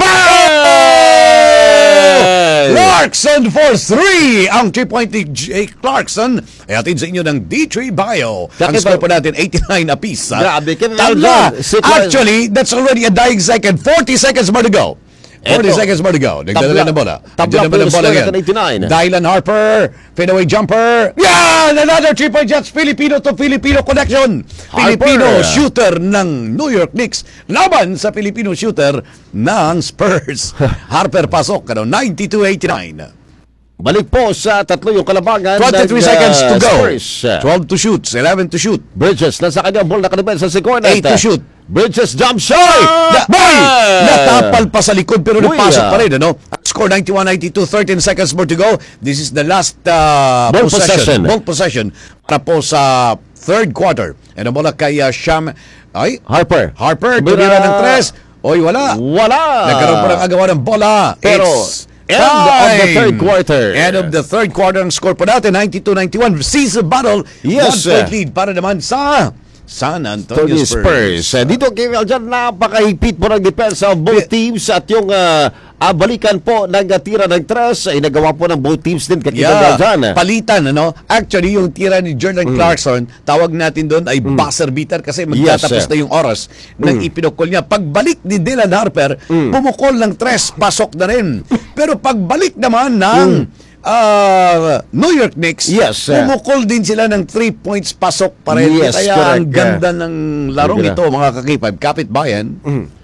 Speaker 1: Bang!
Speaker 2: Clarkson for 3. Ang 3-point ni Jay Clarkson ay atin sa inyo ng D3 Bio. Ang score po natin 89 apiece.
Speaker 1: Grabe.
Speaker 2: Actually, that's already a dying second. 40 seconds more to go. 40 seconds more to go. Nagdala na bola.
Speaker 1: Tabla po yung score natin 89.
Speaker 2: Dylan Harper, fadeaway jumper. Yan! Another 3-point shots. Filipino to Filipino connection. Filipino shooter ng New York Knicks laban sa Filipino shooter ng Spurs. Harper pasok. 92-89.
Speaker 1: Balik po sa tatlo yung kalabangan.
Speaker 2: 23 seconds to go.
Speaker 1: Spurs.
Speaker 2: 12 to shoot. 11 to shoot.
Speaker 1: Bridges, nasa kanyang ball, nakadepensa sa corner.
Speaker 2: 8 to shoot.
Speaker 1: Bridges jump shot!
Speaker 2: Natapal pa sa likod pero napasok pa rin, ano? Score 91-92, 13 seconds more to go. This is the last ball possession para po sa third quarter. And ang bola kay Harper. Tumira ng 3. Wala. Nagkaroon pa ng agawa ng bola.
Speaker 1: Pero end of the third quarter.
Speaker 2: End of the third quarter. Ang score po natin, 92-91. Season battle.
Speaker 1: Yes.
Speaker 2: 1-point lead para naman sa San Antonio Spurs.
Speaker 1: Dito kay Eljan, napakahigpit po ng depensa of both teams at yung balikan po ng tira ng 3 ay nagawa po ng both teams din.
Speaker 2: Palitan, ano? Actually, yung tira ni Jordan Clarkson, tawag natin doon ay buzzer beater kasi magtatapos na yung oras ng ipinukol niya. Pagbalik ni Dylan Harper, pumukol ng 3, pasok na rin. Pero pagbalik naman ng New York Knicks, pumukol din sila ng 3 points, pasok pa rin. Kaya ang ganda ng larong ito, mga kakipag, kapitbayan.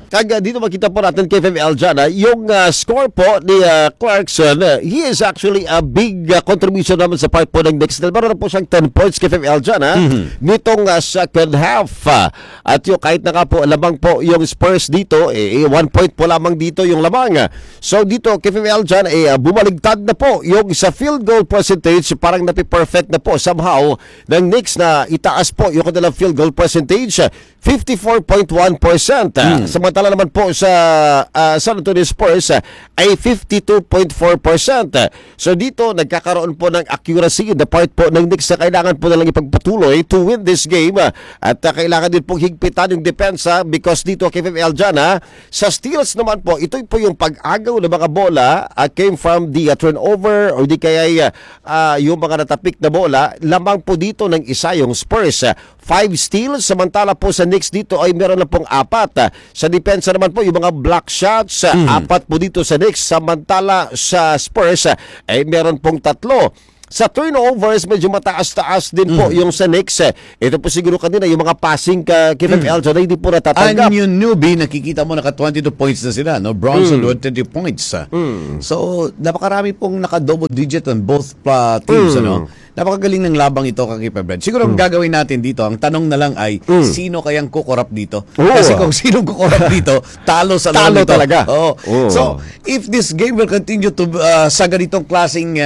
Speaker 1: Kaya dito makita po natin kay FML dyan, yung score po ni Clarkson, he is actually a big contribution naman sa part po ng next. Meron na po siyang 10 points kay FML dyan, nitong second half. At yung kahit na nga po, lamang po yung Spurs dito, 1 point po lamang dito yung lamang. So dito kay FML dyan, bumaligtad na po yung sa field goal percentage, parang napi-perfect na po somehow ng Knicks na itaas po yung kanilang field goal percentage, 54.1%. Samantala naman po sa San Antonio Spurs ay 52.4%. So dito nagkakaroon po ng accuracy the part po ng Knicks na kailangan po nalang ipagpatuloy to win this game. At kailangan din po higpitan yung depensa because dito kay FML dyan, sa steals naman po, ito po yung pag-agaw ng mga bola came from the turnover or di kaya yung mga natapik na bola. Lamang po dito ng isa yung Spurs. 5 steals, samantala po sa Knicks dito ay meron na pong 4. Sa depensa naman po, yung mga block shots, 4 po dito sa Knicks, samantala sa Spurs ay meron pong 3. Sa turnovers, medyo mataas-taas din po yung sa Knicks. Ito po siguro kanina, yung mga passing kay FML na hindi po natatanggap.
Speaker 2: And yung newbie, nakikita mo naka 22 points na sila. No? Bronson, 20 points. So, napakarami pong naka-double digit on both teams. Ano? Napakagaling ng labang ito kay Brad. Siguro ang gagawin natin dito, ang tanong na lang ay, sino kayang kukorap dito? Kasi kung sino kukorap dito, talo sa
Speaker 1: talo
Speaker 2: dito.
Speaker 1: talaga.
Speaker 2: So, if this game will continue to sa ganitong klaseng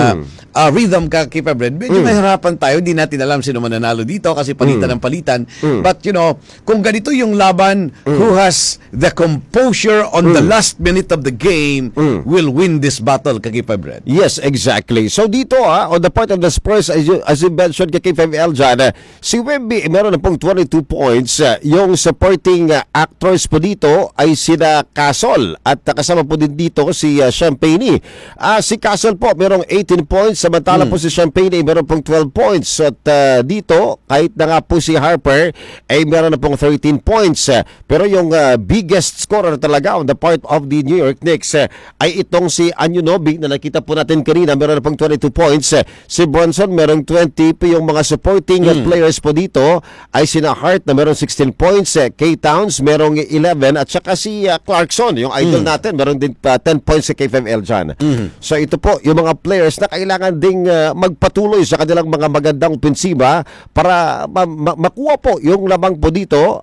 Speaker 2: rhythm kay Brad, medyo mahirapan tayo. Hindi natin alam sino mananalo dito kasi palitan ng palitan. But, you know, kung ganito yung laban, who has the composure on the last minute of the game will win this battle kay Brad.
Speaker 1: Yes, exactly. So dito on the part of the Spurs, as you mentioned kay FML dyan, si Wemby meron na pong 22 points. Yung supporting actors po dito ay sina Castle at kasama po din dito si Champagne. Si Castle po merong 18 points, samantala po si Champagne meron pong 12 points. At dito, kahit na nga po si Harper ay meron na pong 13 points. Pero yung biggest scorer talaga on the part of the New York Knicks ay itong si Anunoby na nakita po natin kanina, meron na pong 22 points. Si Bronson merong 20, yung mga supporting players po dito ay sina Hart na merong 16 points, K Towns merong 11 at saka si Clarkson, yung idol natin, merong din 10 points sa KFML dyan. So ito po yung mga players na kailangan ding magpatuloy sa kanilang mga magandang opensiba para makuha po yung lamang po dito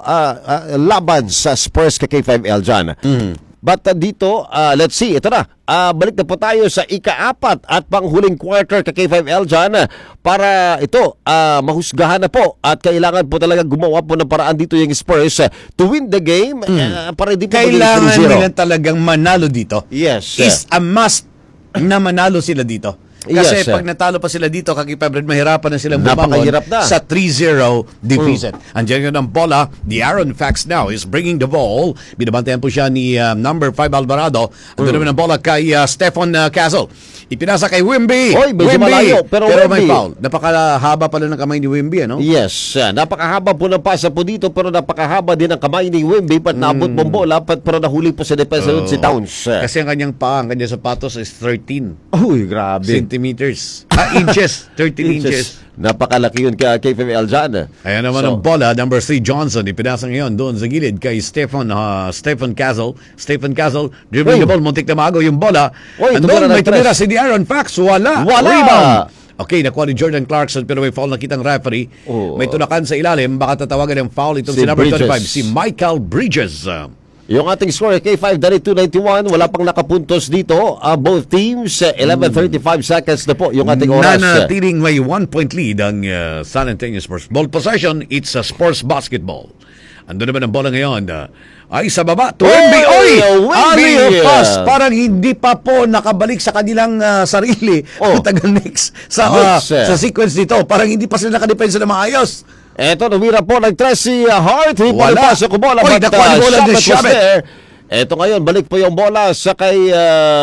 Speaker 1: laban sa Spurs kay KFML dyan. But dito, let's see, ito na. Balik na po tayo sa ika-4 at panghuling quarter kay K5L dyan para ito, mahusgahan na po at kailangan po talaga gumawa po ng paraan dito yung Spurs to win the game para hindi po
Speaker 2: kailangan nila talagang manalo dito.
Speaker 1: Yes.
Speaker 2: Is a must na manalo sila dito. Kasi pag natalo pa sila dito, kakipabred, mahirapan na silang bumangon sa 3-0 deficit. Andiyan yun ang bola. The Aaron Fax now is bringing the ball. Binabantayan po siya ni number 5 Alvarado. Andiyan naman ang bola kay Stefan Castle. Ipinasa kay Wemby.
Speaker 1: Oy, medyo malayo. Pero
Speaker 2: may foul. Napakahaba pala ng kamay ni Wemby, ano?
Speaker 1: Yes. Napakahaba po ng pasa po dito, pero napakahaba din ang kamay ni Wemby. Pat naabot mong bola, pero nahuli po sa depensa si Towns.
Speaker 2: Kasi ang kanyang paa, ang kanyang sapatos is 13.
Speaker 1: Uy, grabe.
Speaker 2: Centimeters. Inches. 13 inches.
Speaker 1: Napakalaki yun kay KFML dyan.
Speaker 2: Ayan naman ang bola, number 3 Johnson. Ipinasa ngayon doon sa gilid kay Stephen Castle. Stephen Castle, dribbling the ball, muntik na maago yung bola. Andun, may tumira si Aaron Fax. Wala. Rebound. Okay, nakuha ni Jordan Clarkson pero may foul na kitang referee. May tunakan sa ilalim. Baka tatawagan ng foul itong si number 25, si Michael Bridges.
Speaker 1: Yung ating score, K5, 92-91. Wala pang nakapuntos dito. Both teams, 11:35 seconds na po yung ating oras.
Speaker 2: Nanatiling may 1-point lead ang San Antonio Spurs. Ball possession, it's a sports basketball. Ando naman ang bola ngayon. Ay, sa baba. To Wemby. Wemby! Parang hindi pa po nakabalik sa kanilang sarili. Tagal Knicks sa sequence dito. Parang hindi pa sila nakadepensa na maayos.
Speaker 1: Eto, numira po, nag-tres si Hart.
Speaker 2: Wala.
Speaker 1: Pasok ko bola.
Speaker 2: Oy, nakuha ni bola ni Shabbat.
Speaker 1: Eto ngayon, balik po yung bola sa kay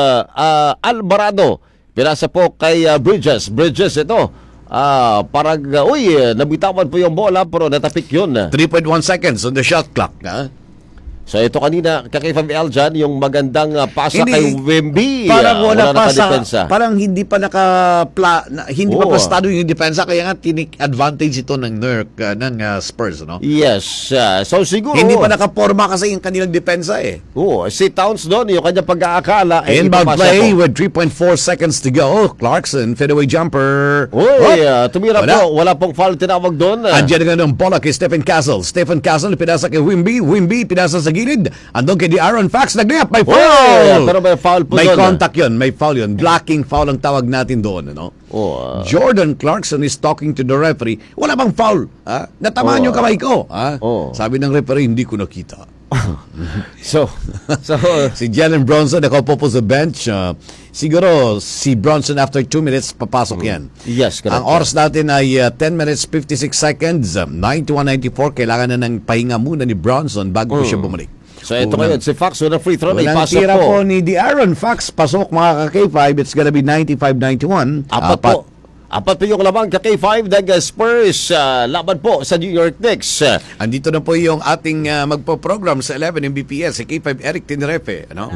Speaker 1: Alvarado. Pinasa po kay Bridges. Bridges, ito. Parang, nabitawan po yung bola, pero natapik yun.
Speaker 2: 3.1 seconds on the shot clock.
Speaker 1: So ito kanina, kay 5L dyan, yung magandang pasa kay Wemby.
Speaker 2: Parang wala pa parang hindi pa hindi pa pastado yung depensa, kaya nga advantage ito ng Spurs, no?
Speaker 1: Yes. So siguro
Speaker 2: hindi pa nakaporma kasi yung kanilang depensa eh.
Speaker 1: Si Towns doon, yung kanya pag-aakala.
Speaker 2: Inbound play with 3.4 seconds to go. Clarkson, fadeaway jumper.
Speaker 1: Tumira po. Wala pong foul tinawag doon.
Speaker 2: Andiyan nga ng bola kay Stephen Castle. Stephen Castle, pinasa kay Wemby. Wemby, pinasa sa gilid. Andun kay Aaron Fax, nag-layup, may foul!
Speaker 1: Pero may foul po
Speaker 2: may
Speaker 1: doon.
Speaker 2: Contact yun, may foul yun. Blocking foul ang tawag natin doon, ano? Jordan Clarkson is talking to the referee. Wala bang foul? Natamaan yung kamay ko. Sabi ng referee, hindi ko nakita.
Speaker 1: so
Speaker 2: si Jalen Bronson nakaupo po sa bench. Siguro si Bronson after 2 minutes papasok yan.
Speaker 1: Yes, correct.
Speaker 2: Ang oras natin ay 10 minutes 56 seconds. 91-94. Kailangan na ng pahinga muna ni Bronson bago siya bumalik.
Speaker 1: So ito ngayon, si Fox with a free throw.
Speaker 2: Walang tira po ni Aaron Fox. Pasok mga ka-K5. It's gonna be 95-91.
Speaker 1: Apat po yung lamang ka K5 ng Spurs laban po sa New York Knicks.
Speaker 2: Andito na po yung ating magpo-program sa 11 MBPS, si K5 Eric Tenerife. Ano?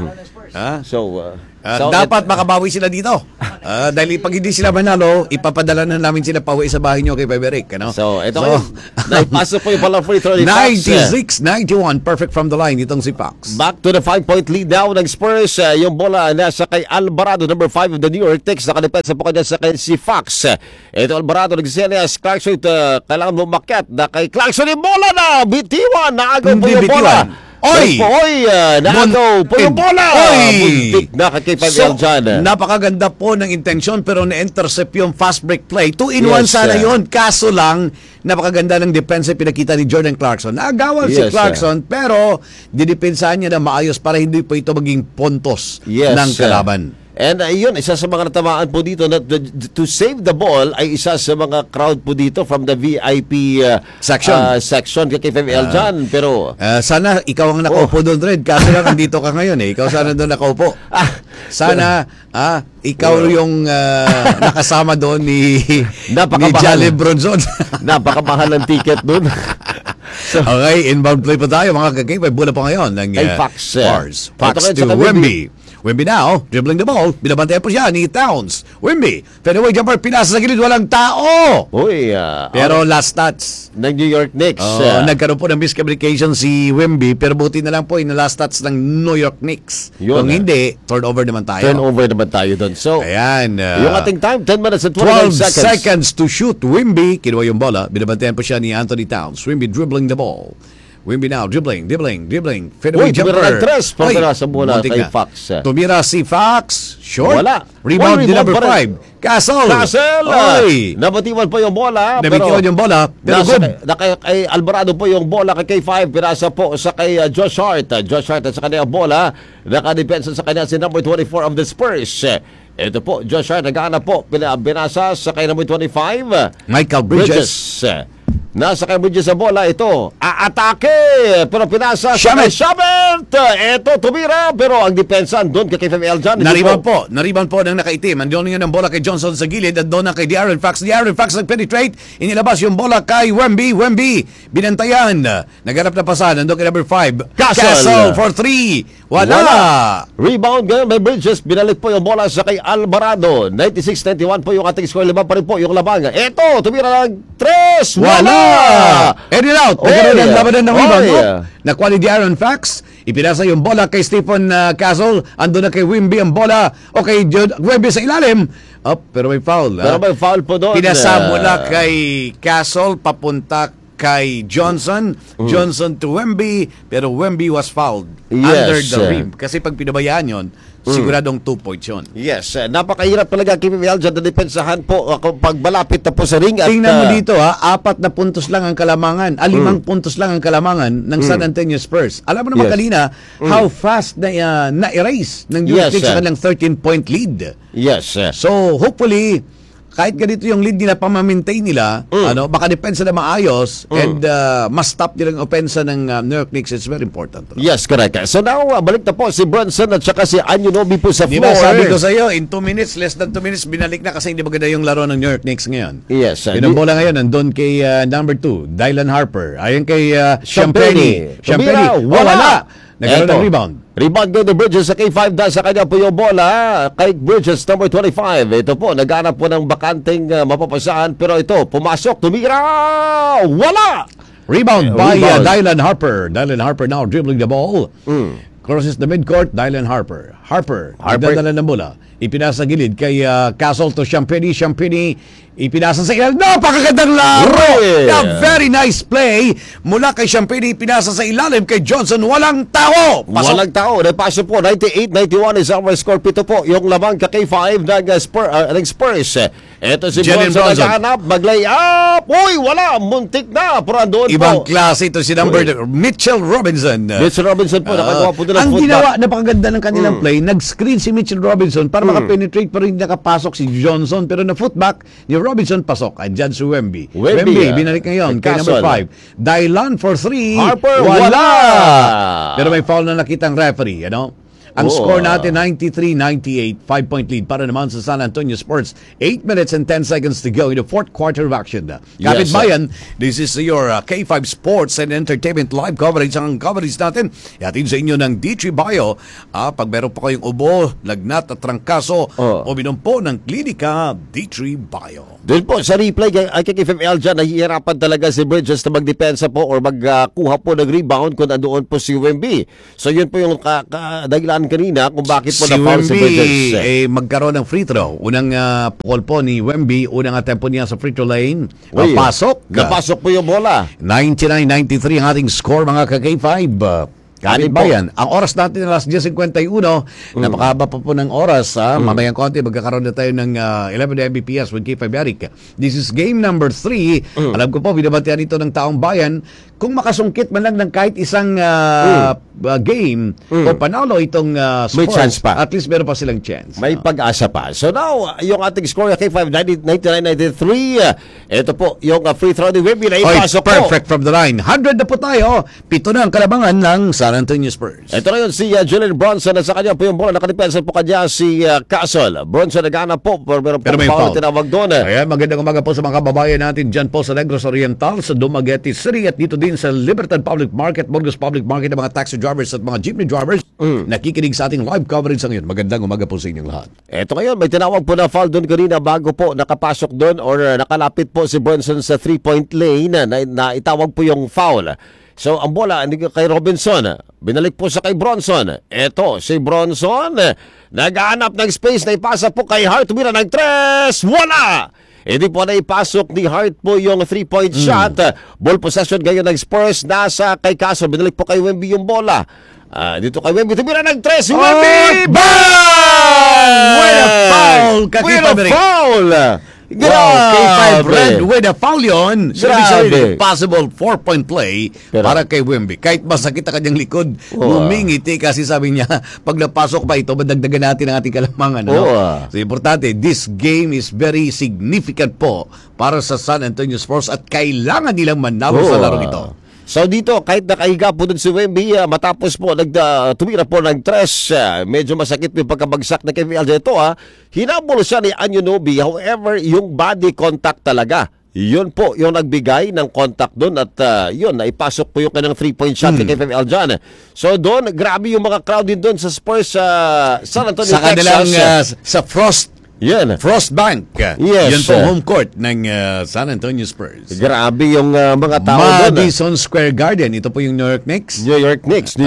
Speaker 2: Dapat makabawi sila dito. Dahil pag hindi sila manalo, ipapadala na namin sila pauwi sa bahay nyo kay Beberick. Ano?
Speaker 1: Naipasok po yung palang free throw ni Fox.
Speaker 2: 96-91, perfect from the line itong si Fox.
Speaker 1: Back to the 5-point lead now ng Spurs. Yung bola nasa kay Alvarado, number 5 of the New York Knicks. Nakadepensa po kanya sa kay si Fox. Ito Alvarado, nagsilias Clarkson. Kailangan mo makiat na kay Clarkson yung bola na. Bitiwan, naagaw po yung bola. Naagaw po yung bola. Buntik na kay 5L dyan.
Speaker 2: Napakaganda po ng intensyon pero na-intercept yung fast break play. 2-in-1 sana yun. Kaso lang, napakaganda ng depensa pinakita ni Jordan Clarkson. Naagawan si Clarkson pero didepensahan niya na maayos para hindi po ito maging puntos ng kalaban.
Speaker 1: And yun, isa sa mga natamaan po dito na to save the ball ay isa sa mga crowd po dito from the VIP section kay 5L dyan. Pero
Speaker 2: sana ikaw ang nakaupo doon, Red. Kasi lang andito ka ngayon eh. Ikaw sana doon nakaupo. Sana ikaw yung nakasama doon ni Jalen Bronson.
Speaker 1: Napakamahal ng ticket doon.
Speaker 2: Okay, inbound play pa tayo mga kakay. Bola pa ngayon ng
Speaker 1: Fox
Speaker 2: to Wemby. Wemby now, dribbling the ball. Binabantayan po siya ni Towns. Wemby, fadeaway jumper, pinasa sa gilid, walang tao. Pero last touch
Speaker 1: ng New York Knicks.
Speaker 2: Nagkaroon po ng miscommunication si Wemby, pero buti na lang po yung last touch ng New York Knicks. Kung hindi, turnover naman tayo. Doon. So, ayan.
Speaker 1: Yung ating time, 10 minutes and
Speaker 2: 12 seconds to shoot. Wemby, kinuha yung bola. Binabantayan po siya ni Anthony Towns. Wemby dribbling the ball. Wemby now, dribbling. Fadeaway jumper.
Speaker 1: Tumira sa bola kay Fox.
Speaker 2: Tumira si Fox. Short.
Speaker 1: Wala.
Speaker 2: Rebound din number 5. Castle.
Speaker 1: Nabatiwan po yung bola.
Speaker 2: Nabitiwan yung bola. Pero good.
Speaker 1: Kay Alvarado po yung bola kay K5. Pinasa po sa kay Josh Hart. Josh Hart at sa kanya bola. Nakadepensa sa kanya si number 24 of the Spurs. Ito po, Josh Hart. Nag-aana po. Binasa sa kay number 25.
Speaker 2: Michael Bridges.
Speaker 1: Nasa kay Bridges sa bola, ito, aatake, pero pinasa sa kay Shabert. Ito, tumira, pero ang depensa doon kay 5L dyan.
Speaker 2: Nariban po ng nakaitim. Andiyon nga ng bola kay Johnson sa gilid at doon na kay Aaron Fox. Aaron Fox nag-penetrate, inilabas yung bola kay Wemby. Binantayan. Nagharap na pasan, andoon kay number 5. Castle for 3. Wala.
Speaker 1: Rebound ngayon by Bridges. Binalik po yung bola sa kay Alvarado. 96-91 po yung ating score. 5 pa rin po yung labang. Ito, tumira ng 3. Wala.
Speaker 2: And it out. Nagkaroon ng labanan ng rebound. Nakuha ni Aaron Fox. Ipinasa yung bola kay Stephen Castle. Ando na kay Wemby ang bola. Okay, Wemby sa ilalim. Pero may foul.
Speaker 1: Pero may foul po doon.
Speaker 2: Pinasa mula kay Castle papunta kay Johnson. Johnson to Wemby. Pero Wemby was fouled under the rim. Kasi pag pinabayaan yun, siguradong 2 points yun.
Speaker 1: Yes. Napakahirap talaga kay PBL dyan na depensahan po pag malapit na po sa ring.
Speaker 2: Tingnan mo dito 4 na puntos lang ang kalamangan. 5 puntos lang ang kalamangan ng San Antonio Spurs. Alam mo naman kanina how fast na erase ng New York Knicks sa kanilang 13-point lead.
Speaker 1: Yes.
Speaker 2: So hopefully kahit ganito yung lead nila, pamamintain nila, baka depensa na maayos, and mas stop nila ang opensa ng New York Knicks. It's very important.
Speaker 1: Yes, correct. So now, balik na po si Bronson at saka si Anunoby po sa floor.
Speaker 2: Diba, sabi ko sa iyo, in 2 minutes, less than 2 minutes, binalik na kasi hindi maganda yung laro ng New York Knicks ngayon.
Speaker 1: Yes.
Speaker 2: Yung bola ngayon, nandun kay number 2, Dylan Harper. Ayon kay Champagny. Wala. Nagkaroon ng rebound.
Speaker 1: Rebound go to Bridges sa K5 dahil sa kanya po yung bola kay Bridges number 25. Ito po, naghanap po ng bakanting mapapasahan pero ito, pumasok, tumira! Wala!
Speaker 2: Rebound by Dylan Harper. Dylan Harper now dribbling the ball. Crosses the midcourt, Dylan Harper. Harper. Nagdadala ng bola. Ipinasa gilid kay Castle to Champagny. Champagny ipinasa sa ilalim. Napakagandang laro! Very nice play mula kay Champagny. Ipinasa sa ilalim kay Johnson. Walang tao!
Speaker 1: Walang tao. Napasok po. 98-91 is our score. Pito po yung lamang ka K5 ng Spurs. Ito si Bronson naghahanap. Mag-lay up. Uy, wala. Muntik na. Pero andun po.
Speaker 2: Ibang klase ito si number Mitchell Robinson.
Speaker 1: Mitchell Robinson po. Nakagawa po doon
Speaker 2: ang ginawa, napakaganda ng kanilang play. Nag-screen si Mitchell Robinson para makapenetrate pero hindi nakapasok si Johnson. Pero na footback ni Robinson pasok. Andyan si Wemby. Wemby, binalik ngayon kay number 5. Dylan for 3.
Speaker 1: Harper,
Speaker 2: wala! Pero may foul na nakitang referee, Ang score natin, 93-98, 5-point lead para naman sa San Antonio Spurs. 8 minutes and 10 seconds to go in the fourth quarter of action. Kapit Bayan, this is your K5 Sports and Entertainment live coverage. Ang coverage natin, yatin sa inyo ng D3 Bio. Pag meron po kayong ubo, lagnat at trangkaso, uminom po ng Klinika D3 Bio.
Speaker 1: Doon po sa replay ay kay FML dyan, nahihirapan talaga si Bridges na magdepensa po or magkuha po ng rebound kung nandoon po si Wemby. So yun po yung dahilan kanina kung bakit po na-foul si Bridges.
Speaker 2: Magkaroon ng free throw. Unang call po ni Wemby, unang attempt po niya sa free throw lane. Napasok
Speaker 1: po yung bola.
Speaker 2: 99-93 ang ating score mga ka-K5. Kapit Bayan. Ang oras natin alas 10:51. Napakahaba pa po ng oras. Mamayang konti, magkakaroon na tayo ng 11 Mbps with K5 Eric. This is game number 3. Alam ko po, binabatian ito ng taong bayan. Kung makasungkit man lang ng kahit isang game o panalo itong Spurs,
Speaker 1: may chance pa.
Speaker 2: At least meron pa silang chance.
Speaker 1: May pag-asa pa. So now, yung ating score K5 99-93. Ito po, yung free throw ni Wemby na ipasok po.
Speaker 2: Perfect from the line. 100 na po tayo. 7 na ang kalabangan ng San Antonio Spurs.
Speaker 1: Ito na yun si Julian Bronson at sa kanya po yung bola. Nakadepensa po kanya si Castle. Bronson nagana po pero may foul tinawag doon.
Speaker 2: Ayan, magandang umaga po sa mga kababayan natin dyan po sa Negros Oriental, sa Dumaguete City at dito din sa Libertad Public Market, Burgos Public Market, ng mga taxi drivers at mga jeepney drivers. Nakikinig sa ating live coverage sa ngayon. Magandang umaga po sa inyong lahat.
Speaker 1: Ito ngayon, may tinawag po na foul doon kanina bago po nakapasok doon or nakalapit po si Bronson sa 3-point lane na itawag po yung foul. So, ang bola kay Robinson. Binalik po sa kay Bronson. Ito, si Bronson. Naghahanap ng space na ipasa po kay Hart. Tumira ng 3. Wala! Hindi po na ipasok ni Hart po yung 3-point shot. Ball possession ngayon ng Spurs. Nasa kay Caso. Binalik po kay Wemby yung bola. Dito kay Wemby. Tumira ng 3. Si Wemby!
Speaker 2: Bang! With a foul!
Speaker 1: With a foul!
Speaker 2: K5 Red with a foul yun. Grabe. Possible 4-point play para kay Wemby. Kahit masakit ang kanyang likod, humingiti kasi sabi niya, pag napasok pa ito, madagdagan natin ang ating kalamangan. So, importante, this game is very significant po para sa San Antonio Spurs at kailangan nilang manalo sa laro ito.
Speaker 1: So dito, kahit nakahiga po dun si Wemby, matapos po tumira po ng 3, medyo masakit yung pagkabagsak na kay VLJ ito. Hinabol siya ni Anunoby. However, yung body contact talaga, yun po yung nagbigay ng contact doon at yun, naipasok po yung kanyang 3-point shot kay FML dyan. So doon, grabe yung mga crowd din doon sa Spurs San Antonio,
Speaker 2: sa kanilang, sa Frost Bank.
Speaker 1: Yes.
Speaker 2: Yan po home court ng San Antonio Spurs.
Speaker 1: Grabe yung mga tao doon.
Speaker 2: Madison Square Garden. Ito po yung New York Knicks.
Speaker 1: New York.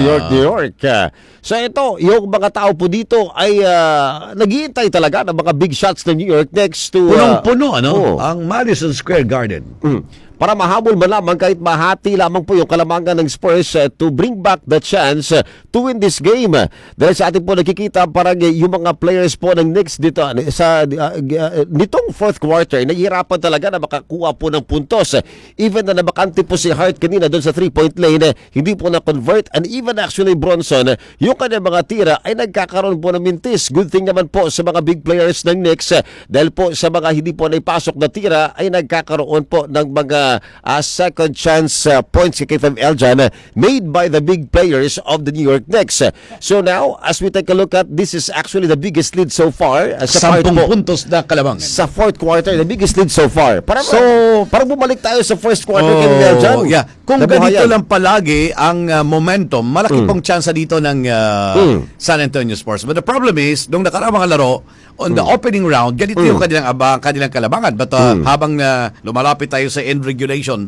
Speaker 1: So ito, yung mga tao po dito ay naghihintay talaga ng mga big shots ng New York Knicks to...
Speaker 2: Punong-puno, ang Madison Square Garden.
Speaker 1: para mahabol man lamang kahit mahati lamang po yung kalamangan ng Spurs to bring back the chance to win this game. Dahil sa ating po nakikita parang yung mga players po ng Knicks dito sa nitong fourth quarter, nahihirapan talaga na makakuha po ng puntos. Even na nabakante po si Hart kanina doon sa 3-point lane, hindi po na-convert, and even actually Bronson, yung kanyang mga tira ay nagkakaroon po ng mintis. Good thing naman po sa mga big players ng Knicks dahil po sa mga hindi po naipasok na tira ay nagkakaroon po ng mga second chance points kay Keith Eljan made by the big players of the New York Knicks. So now, as we take a look at, this is actually the biggest lead so far. Sa
Speaker 2: 10 puntos na kalamangan.
Speaker 1: Sa fourth quarter, the biggest lead so far. Parang bumalik tayo sa first quarter kay Eljan.
Speaker 2: Yeah. Kung ganito lang palagi ang momentum, malaki pong chance dito ng San Antonio Spurs. But the problem is, nung nakaraang mga laro, on the opening round, ganito yung kanilang kalamangan. But habang lumalapit tayo sa end regulation,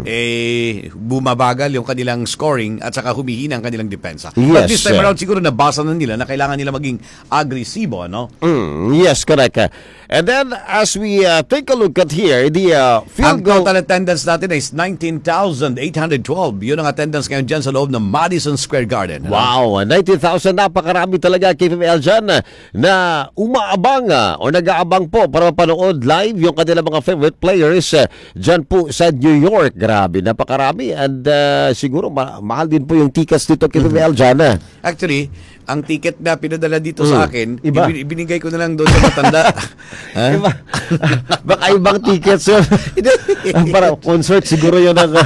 Speaker 2: bumabagal yung kanilang scoring at saka humihina ang kanilang depensa.
Speaker 1: Yes.
Speaker 2: But this time around, siguro nabasa na nila na kailangan nila maging agresibo, no?
Speaker 1: Yes, correct. And then, as we take a look at here, the field
Speaker 2: ang
Speaker 1: goal...
Speaker 2: total attendance natin is 19,812. Yun ang attendance ngayon dyan sa loob ng Madison Square Garden.
Speaker 1: Wow, 19,000, napakarami talaga kay Eljan na umaabang o nag-aabang po para mapanood live yung kanilang mga favorite players dyan po sa New York. Grabe, napakarami, and siguro mahal din po yung tickets dito kay Eljan.
Speaker 2: Actually, ang ticket na pinadala dito sa akin,
Speaker 1: Iba.
Speaker 2: ibinigay ko na lang doon sa matanda.
Speaker 1: Iba. Baka ibang tickets yun. Para concert siguro yun ng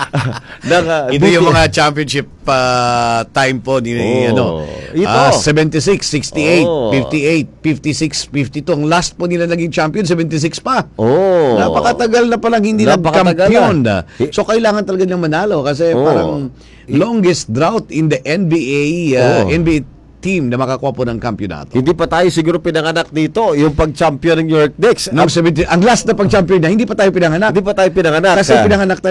Speaker 2: Ito yung mga championship time po ni
Speaker 1: ito.
Speaker 2: 76, 68, 58, 56, 52. Ang last po nila naging champion, 76 pa. Napakatagal na palang hindi nag-champion. So kailangan talaga niyang manalo kasi parang longest drought in the NBA team na makakuha po ng kampyonato.
Speaker 1: Hindi pa tayo siguro pinanganak dito, yung pag-champion ng New York Knicks.
Speaker 2: Ang last na pag-champion na, hindi pa tayo pinanganak.
Speaker 1: Hindi pa tayo pinanganak.
Speaker 2: Kasi pinanganak tayo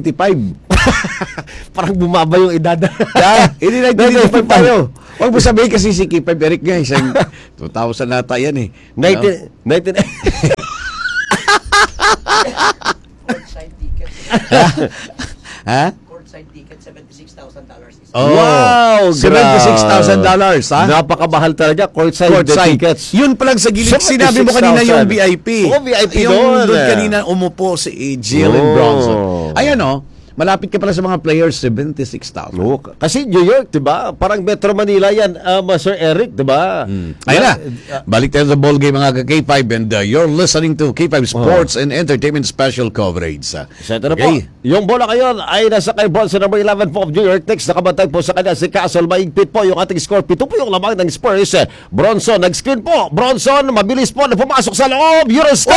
Speaker 2: 1985.
Speaker 1: Parang bumaba yung edad.
Speaker 2: Hindi 1985 tayo. Huwag mo sabihin kasi si Keith Eric guys. 2000 nata yan eh.
Speaker 1: 19...
Speaker 3: Courtside ticket.
Speaker 2: Ha?
Speaker 3: Courtside ticket, $76,000.
Speaker 1: Wow!
Speaker 2: $76,000, ha?
Speaker 1: Napakabahal talaga. Courtside tickets.
Speaker 2: Yun palang sa gilid. Sinabi mo kanina yung VIP.
Speaker 1: VIP
Speaker 2: yung
Speaker 1: doon.
Speaker 2: Doon kanina umupo si Jalen Bronson. Ayan malapit ka pala sa mga players, 76,000.
Speaker 1: Kasi New York, diba? Parang Metro Manila yan, Sir Eric, diba?
Speaker 2: Ayun na. Balik tayo sa ball game mga K5 and you're listening to K5 Sports and Entertainment Special Coverage.
Speaker 1: So ito na po. Yung bola ngayon ay nasa kay Bronson number 11 po of New York Knicks. Nakabantay po sa kanya si Castle. Maigpit po yung ating score. 7 po yung lamang ng Spurs. Bronson, nag-screen po. Bronson, mabilis po na pumasok sa loob. Eurostep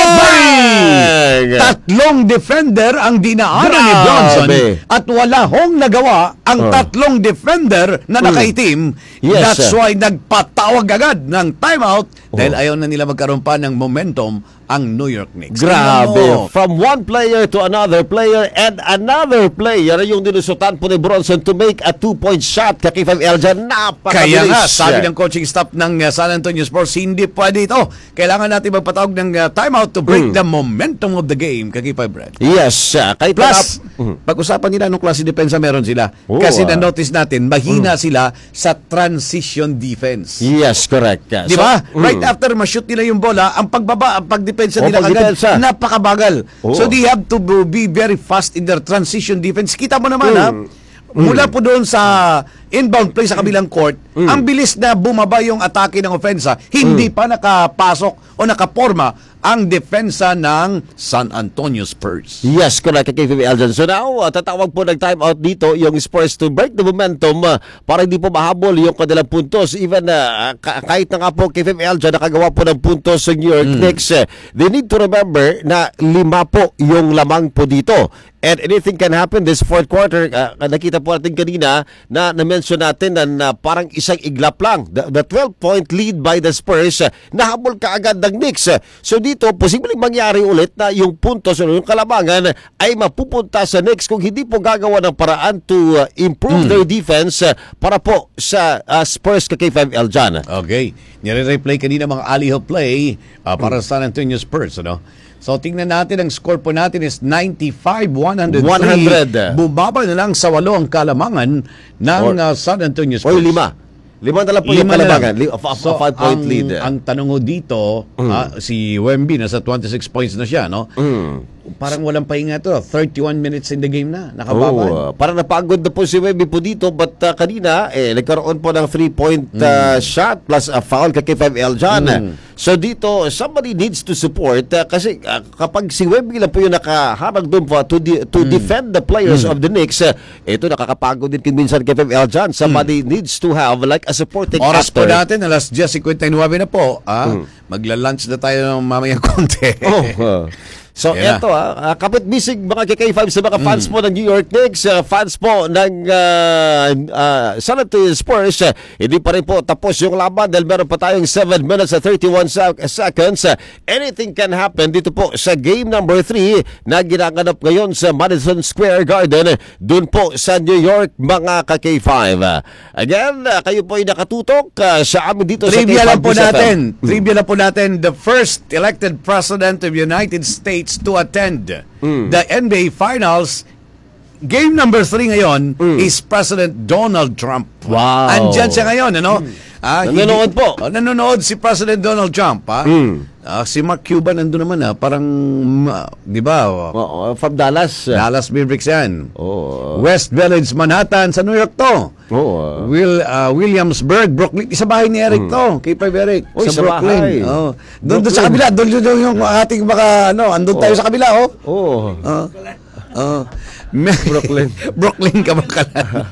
Speaker 1: bang!
Speaker 2: Tatlong defender ang dinaanan ni Bronson. At wala hong nagawa ang tatlong defender na nakaitim.
Speaker 1: Yes,
Speaker 2: That's why nagpatawag agad ng timeout dahil ayaw na nila magkaroon pa ng momentum ang New York Knicks.
Speaker 1: Grabe. From one player to another player and another player yung dinusutan po ni Bronson to make a 2-point shot kay Keith Eljan. Napakabilis.
Speaker 2: Kaya nga, sabi ng coaching staff ng San Antonio Spurs, hindi pwede ito. Kailangan natin magpatawag ng timeout to break the momentum of the game kay Keith Brad.
Speaker 1: Yes.
Speaker 2: Plus, pag-usapan nila anong klase depensa meron sila. Kasi na-notice natin, mahina sila sa transition defense.
Speaker 1: Yes, correct.
Speaker 2: Di ba? Right after ma-shoot nila yung bola, ang pagbaba, ang pagdepensa nila agad, napakabagal. So they have to be very fast in their transition defense. Kita mo naman mula po doon sa inbound play sa kabilang court, ang bilis na bumaba yung atake ng ofensa, hindi pa nakapasok o nakaporma ang depensa ng San Antonio Spurs.
Speaker 1: Yes, correct kay KVB Eljan. So now, tatawag po ng timeout dito yung Spurs to break the momentum para hindi po mahabol yung kanilang puntos. Even kahit na nga po KVB Eljan nakagawa po ng puntos sa New York Knicks, they need to remember na 5 po yung lamang po dito. And anything can happen this fourth quarter. Nakita po natin kanina na na-mention natin na parang isang iglap lang. The 12-point lead by the Spurs, nahabol kaagad ng Knicks. So dito, posibleng mangyari ulit na yung puntos o yung kalamangan ay mapupunta sa Knicks kung hindi po gagawa ng paraan to improve their defense para po sa Spurs kay 5 Eljan.
Speaker 2: Okay. Nire-replay kanina mga alley-oop play para sa San Antonio Spurs, ano? So, tingnan natin, ang score po natin is 95-103.
Speaker 1: 100.
Speaker 2: Bumaba na lang sa 8 ang kalamangan ng San Antonio Spurs.
Speaker 1: O 5 na lang po yung kalamangan. A 5-point lead.
Speaker 2: Ang tanong ko dito, si Wemby, nasa 26 points na siya, no? Parang walang pahinga to. 31 minutes in the game na. Nakababa.
Speaker 1: Parang napagod na po si Wemby po dito, but kanina, nagkaroon po ng 3-point shot plus a foul kay 5 Eljan. So dito, somebody needs to support kasi kapag si Wemby lang po yung nakaharap doon po to defend the players of the Knicks, ito nakakapagod din minsan kay 5 Eljan. Somebody needs to have like a supporting
Speaker 2: oras
Speaker 1: actor.
Speaker 2: po natin, alas 10:59 na po. Magla-lunch na tayo mamayang konti.
Speaker 1: So,
Speaker 2: yeah,
Speaker 1: eto kapit bisig mga KK5 sa mga fans po ng New York Knicks, fans po ng San Antonio Spurs, hindi pa rin po tapos yung laban dahil meron pa tayong 7 minutes and 31 seconds. Anything can happen dito po sa game number 3 na ginaganap ngayon sa Madison Square Garden, dun po sa New York mga KK5. Again, kayo po ay nakatutok sa amin dito sa
Speaker 2: Trivia
Speaker 1: K5
Speaker 2: lang po
Speaker 1: FM.
Speaker 2: natin. Trivia lang po natin. The first elected president of the United States to attend the NBA Finals, game number 3 ngayon is President Donald Trump.
Speaker 1: Wow.
Speaker 2: Andyan siya ngayon, ano?
Speaker 1: Nanonood po.
Speaker 2: Nanonood si President Donald Trump, si Mark Cuban nandun naman, parang, di ba?
Speaker 1: From Dallas.
Speaker 2: Dallas Mavericks yan. West Village, Manhattan, sa New York to. Williamsburg, Brooklyn. Isa bahay ni Eric to. Kay Pive Eric. Sa Brooklyn. Doon sa kabila. Doon yung ating mga, andun tayo sa kabila, Brooklyn. Brooklyn, Kabangkalan.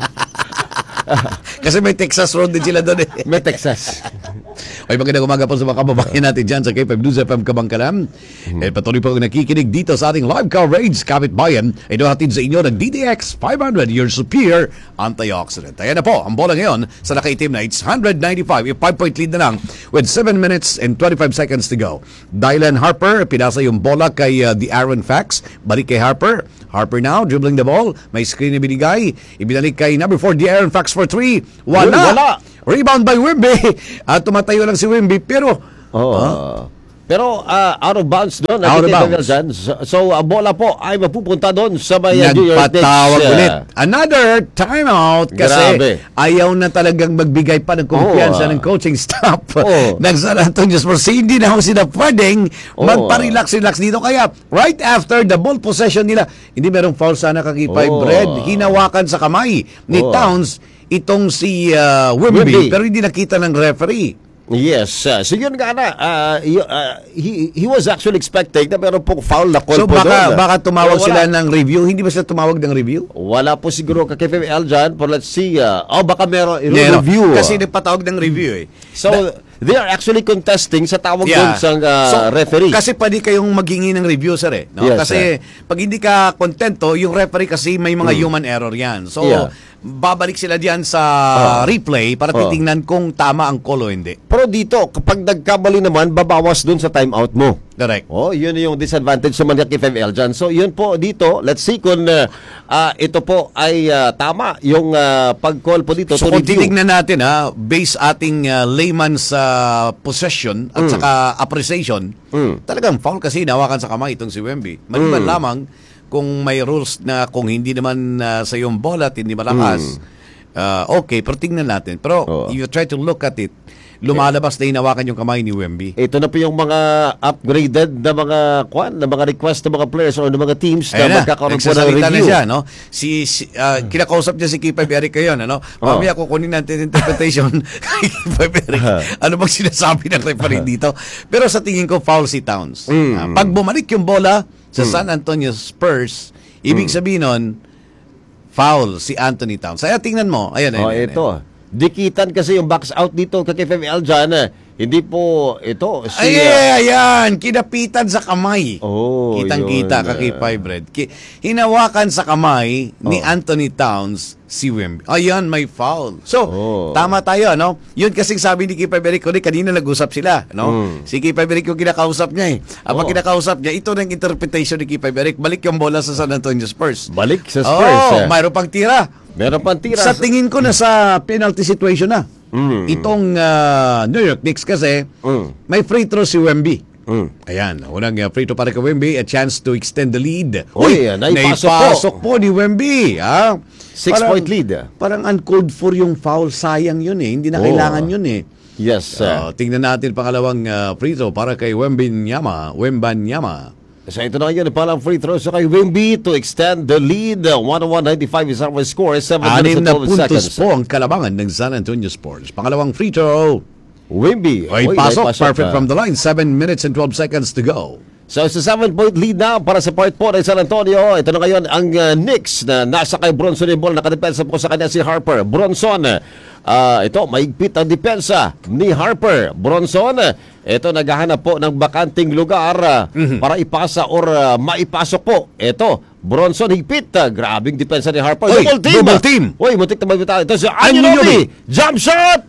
Speaker 2: Kasi may Texas Road din sila doon .
Speaker 1: May Texas.
Speaker 2: Ay, magandang umaga po sa mga kababayan natin dyan sa K5 News FM Kabangkalan. Patuloy po nakikinig dito sa ating live coverage, Kapit Bayan. Ito hatid sa inyo ng DDX 500, your superior antioxidant. Ayan na po, ang bola ngayon sa nakaitim na it's 195, 5-point lead na lang with 7 minutes and 25 seconds to go. Dylan Harper, pinasa yung bola kay the Aaron Fax. Balik kay Harper. Harper now, dribbling the ball. May screen na binigay. Ibinalik kay number 4, the Aaron Fax for 3. Wala! Rebound by Wemby. At tumatayo lang si Wemby, pero
Speaker 1: pero out of bounds doon.
Speaker 2: Out of bounds.
Speaker 1: So, bola po ay mapupunta doon sa New York Knicks.
Speaker 2: Nagpatawag ulit. Another timeout kasi
Speaker 1: Grabe.
Speaker 2: ayaw na talagang magbigay pa ng kumpiyansa ng coaching staff ng San Antonio Spurs. Hindi na sila pwedeng magpa-relax dito. Kaya right after the ball possession nila, hindi merong foul sana kay Red. Hinawakan sa kamay ni Towns itong si Wemby, pero hindi nakita ng referee.
Speaker 1: Yes. So yun nga na, he was actually expecting na meron pong foul na call
Speaker 2: So
Speaker 1: po
Speaker 2: baka,
Speaker 1: doon.
Speaker 2: baka tumawag sila ng review. Hindi ba sila tumawag ng review?
Speaker 1: Wala po siguro kay Kevin Eljan, but let's see. Baka meron review.
Speaker 2: Kasi nagpatawag ng review
Speaker 1: So they are actually contesting sa tawag doon sa referee.
Speaker 2: Kasi pwede kayong maghingi ng review, sir. No?
Speaker 1: Yes,
Speaker 2: kasi pag hindi ka kontento, yung referee kasi may mga human error yan. So, babalik sila diyan sa replay para titingnan kung tama ang call o hindi.
Speaker 1: Pero dito, kapag nagkamali naman, babawas doon sa timeout mo.
Speaker 2: Correct.
Speaker 1: Yun yung disadvantage sa mga kay Eljan. So, yun po dito. Let's see kung ito po ay tama yung pag-call po dito.
Speaker 2: So, kung titignan natin, base ating layman's possession at saka appreciation, talagang foul kasi nawakan sa kamay itong si Wemby. Maliban lamang kung may rules na kung hindi naman sa yung bola at hindi malakas, okay, pero tingnan natin. Pero you try to look at it, lumalabas na hinawakan yung kamay ni Wemby.
Speaker 1: Ito na po yung mga upgraded na mga request ng mga players o ng mga teams na magkakaroon po ng review.
Speaker 2: Na siya, no? Kinakausap niya si Kipa Eric ngayon, ano? Mamaya kukunin natin interpretation kay Kipa Eric. Ano bang sinasabi ng referee dito? Pero sa tingin ko, foul si Towns. Pag bumalik yung bola sa San Antonio Spurs, ibig sabihin nun, foul si Anthony Towns. Kaya tingnan mo, ayan.
Speaker 1: Ito. Dikitan kasi yung box out dito kay Kevin Eljan. Hindi po ito. Si,
Speaker 2: ayan. Kinapitan sa kamay.
Speaker 1: Oh,
Speaker 2: Kitang-kita ka kay Red. Hinawakan sa kamay ni Anthony Towns si Wemby. Ayan, may foul. So, tama tayo, no? Yun kasing sabi ni Kipa Beric, kanina nag-usap sila, no? Si Kipa Beric yung kinakausap niya, eh. Ang kinakausap niya, ito na yung interpretation ni Kipa Beric. Balik yung bola sa San Antonio Spurs.
Speaker 1: Balik sa Spurs.
Speaker 2: Mayroon pang tira.
Speaker 1: Meron pang tira.
Speaker 2: Sa tingin ko na sa penalty situation na. Itong New York Knicks kasi may free throw si Wemby. Ayan, unang free throw para kay Wemby, a chance to extend the lead.
Speaker 1: Uy, naipasok
Speaker 2: po ni Wemby.
Speaker 1: 6-point lead.
Speaker 2: Parang uncalled for yung foul, sayang yun eh. Hindi na kailangan yun eh.
Speaker 1: Yes.
Speaker 2: Tingnan natin pangalawang free throw para kay Wembanyama.
Speaker 1: So ito na yun, palang free throw sa kay Wemby to extend the lead. 101-95 is our score. 7 minutes and 12 seconds.
Speaker 2: 6 puntos po ang kalabangan ng San Antonio Spurs. Pangalawang free throw.
Speaker 1: Wemby.
Speaker 2: Pasok. Perfect from the line. 7 minutes and 12 seconds to go.
Speaker 1: So sa 7-point lead na para sa part po ng San Antonio. Ito na ngayon ang Knicks na nasa kay Bronson yung ball. Nakadepensa po sa kanya si Harper. Bronson. Ito, maigpit ang depensa ni Harper. Bronson, ito naghahanap po ng bakanting lugar para ipasa or maipasok po. Ito, Bronson higpit. Grabing depensa ni Harper.
Speaker 2: Double team.
Speaker 1: Uy, muntik na magbitaw. Ito si Anunoby. Jump shot!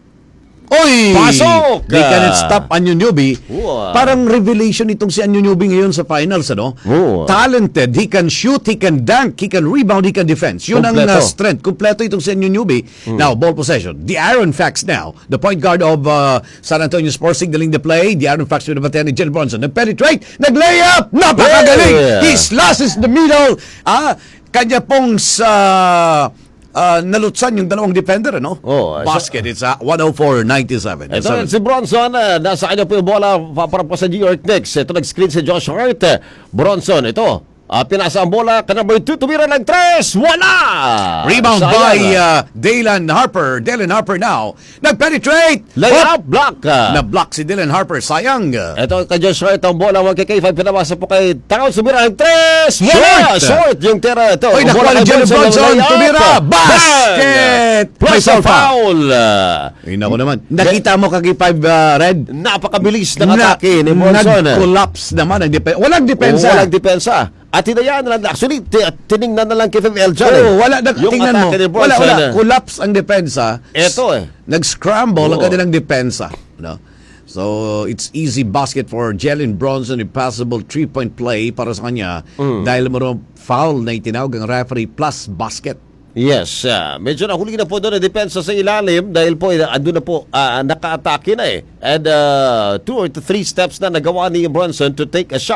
Speaker 2: Oy!
Speaker 1: Pasok!
Speaker 2: They cannot stop Anunoby. Parang revelation itong si Anunoby ngayon sa finals, ano? Talented. He can shoot, he can dunk, he can rebound, he can defense. Yun ang strength. Kompleto itong si Anunoby. Now, ball possession. The Aaron Fax now. The point guard of San Antonio Spurs signaling the play. The Aaron Fax with the baton ni Jalen Bronson. Nag-penetrate, nag-layup! Napakagaling! He slashes the middle. Kanya pong sa... nalutsan yung dalawang defender, ano? Basket, it's 104-97.
Speaker 1: Ito si Bronson, nasa kanya po yung bola para po sa New York Knicks. Ito nag-screen si Josh Hart. Bronson, ito. Pinasa ang bola ka number 2, tumira ng 3, wala!
Speaker 2: Rebound by Dalen Harper. Dalen Harper now. Nag-penetrate!
Speaker 1: Layup, block!
Speaker 2: Na-block si Dalen Harper, sayang.
Speaker 1: Ito kay Josh Hart, ang bola 1K5, pinamasa po kay Towns, tumira ng 3, wala! Short yung tira ito.
Speaker 2: Uy, nakuha ni Jalen Bronson, tumira, basket!
Speaker 1: Plus a foul!
Speaker 2: Naku naman. Nakita mo kay 5 Red?
Speaker 1: Napakabilis ng atake ni Bronson.
Speaker 2: Nag-collapse naman ang depensa. Walang depensa.
Speaker 1: Walang depensa. At tinayaan na lang. Actually, tinignan na lang kay FML dyan.
Speaker 2: Wala. Tingnan mo. Wala. Collapse ang depensa.
Speaker 1: Ito
Speaker 2: Nag-scramble ang kanilang depensa. No? So, it's easy basket for Jalen Bronson. Impossible 3-point play para sa kanya. Dahil mo foul na itinawag ang referee plus basket.
Speaker 1: Yes, medyo nahuli na po doon ang depensa sa ilalim dahil po andun na po naka-atake na And 2 or 3 steps na nagawa ni Bronson to take a shot.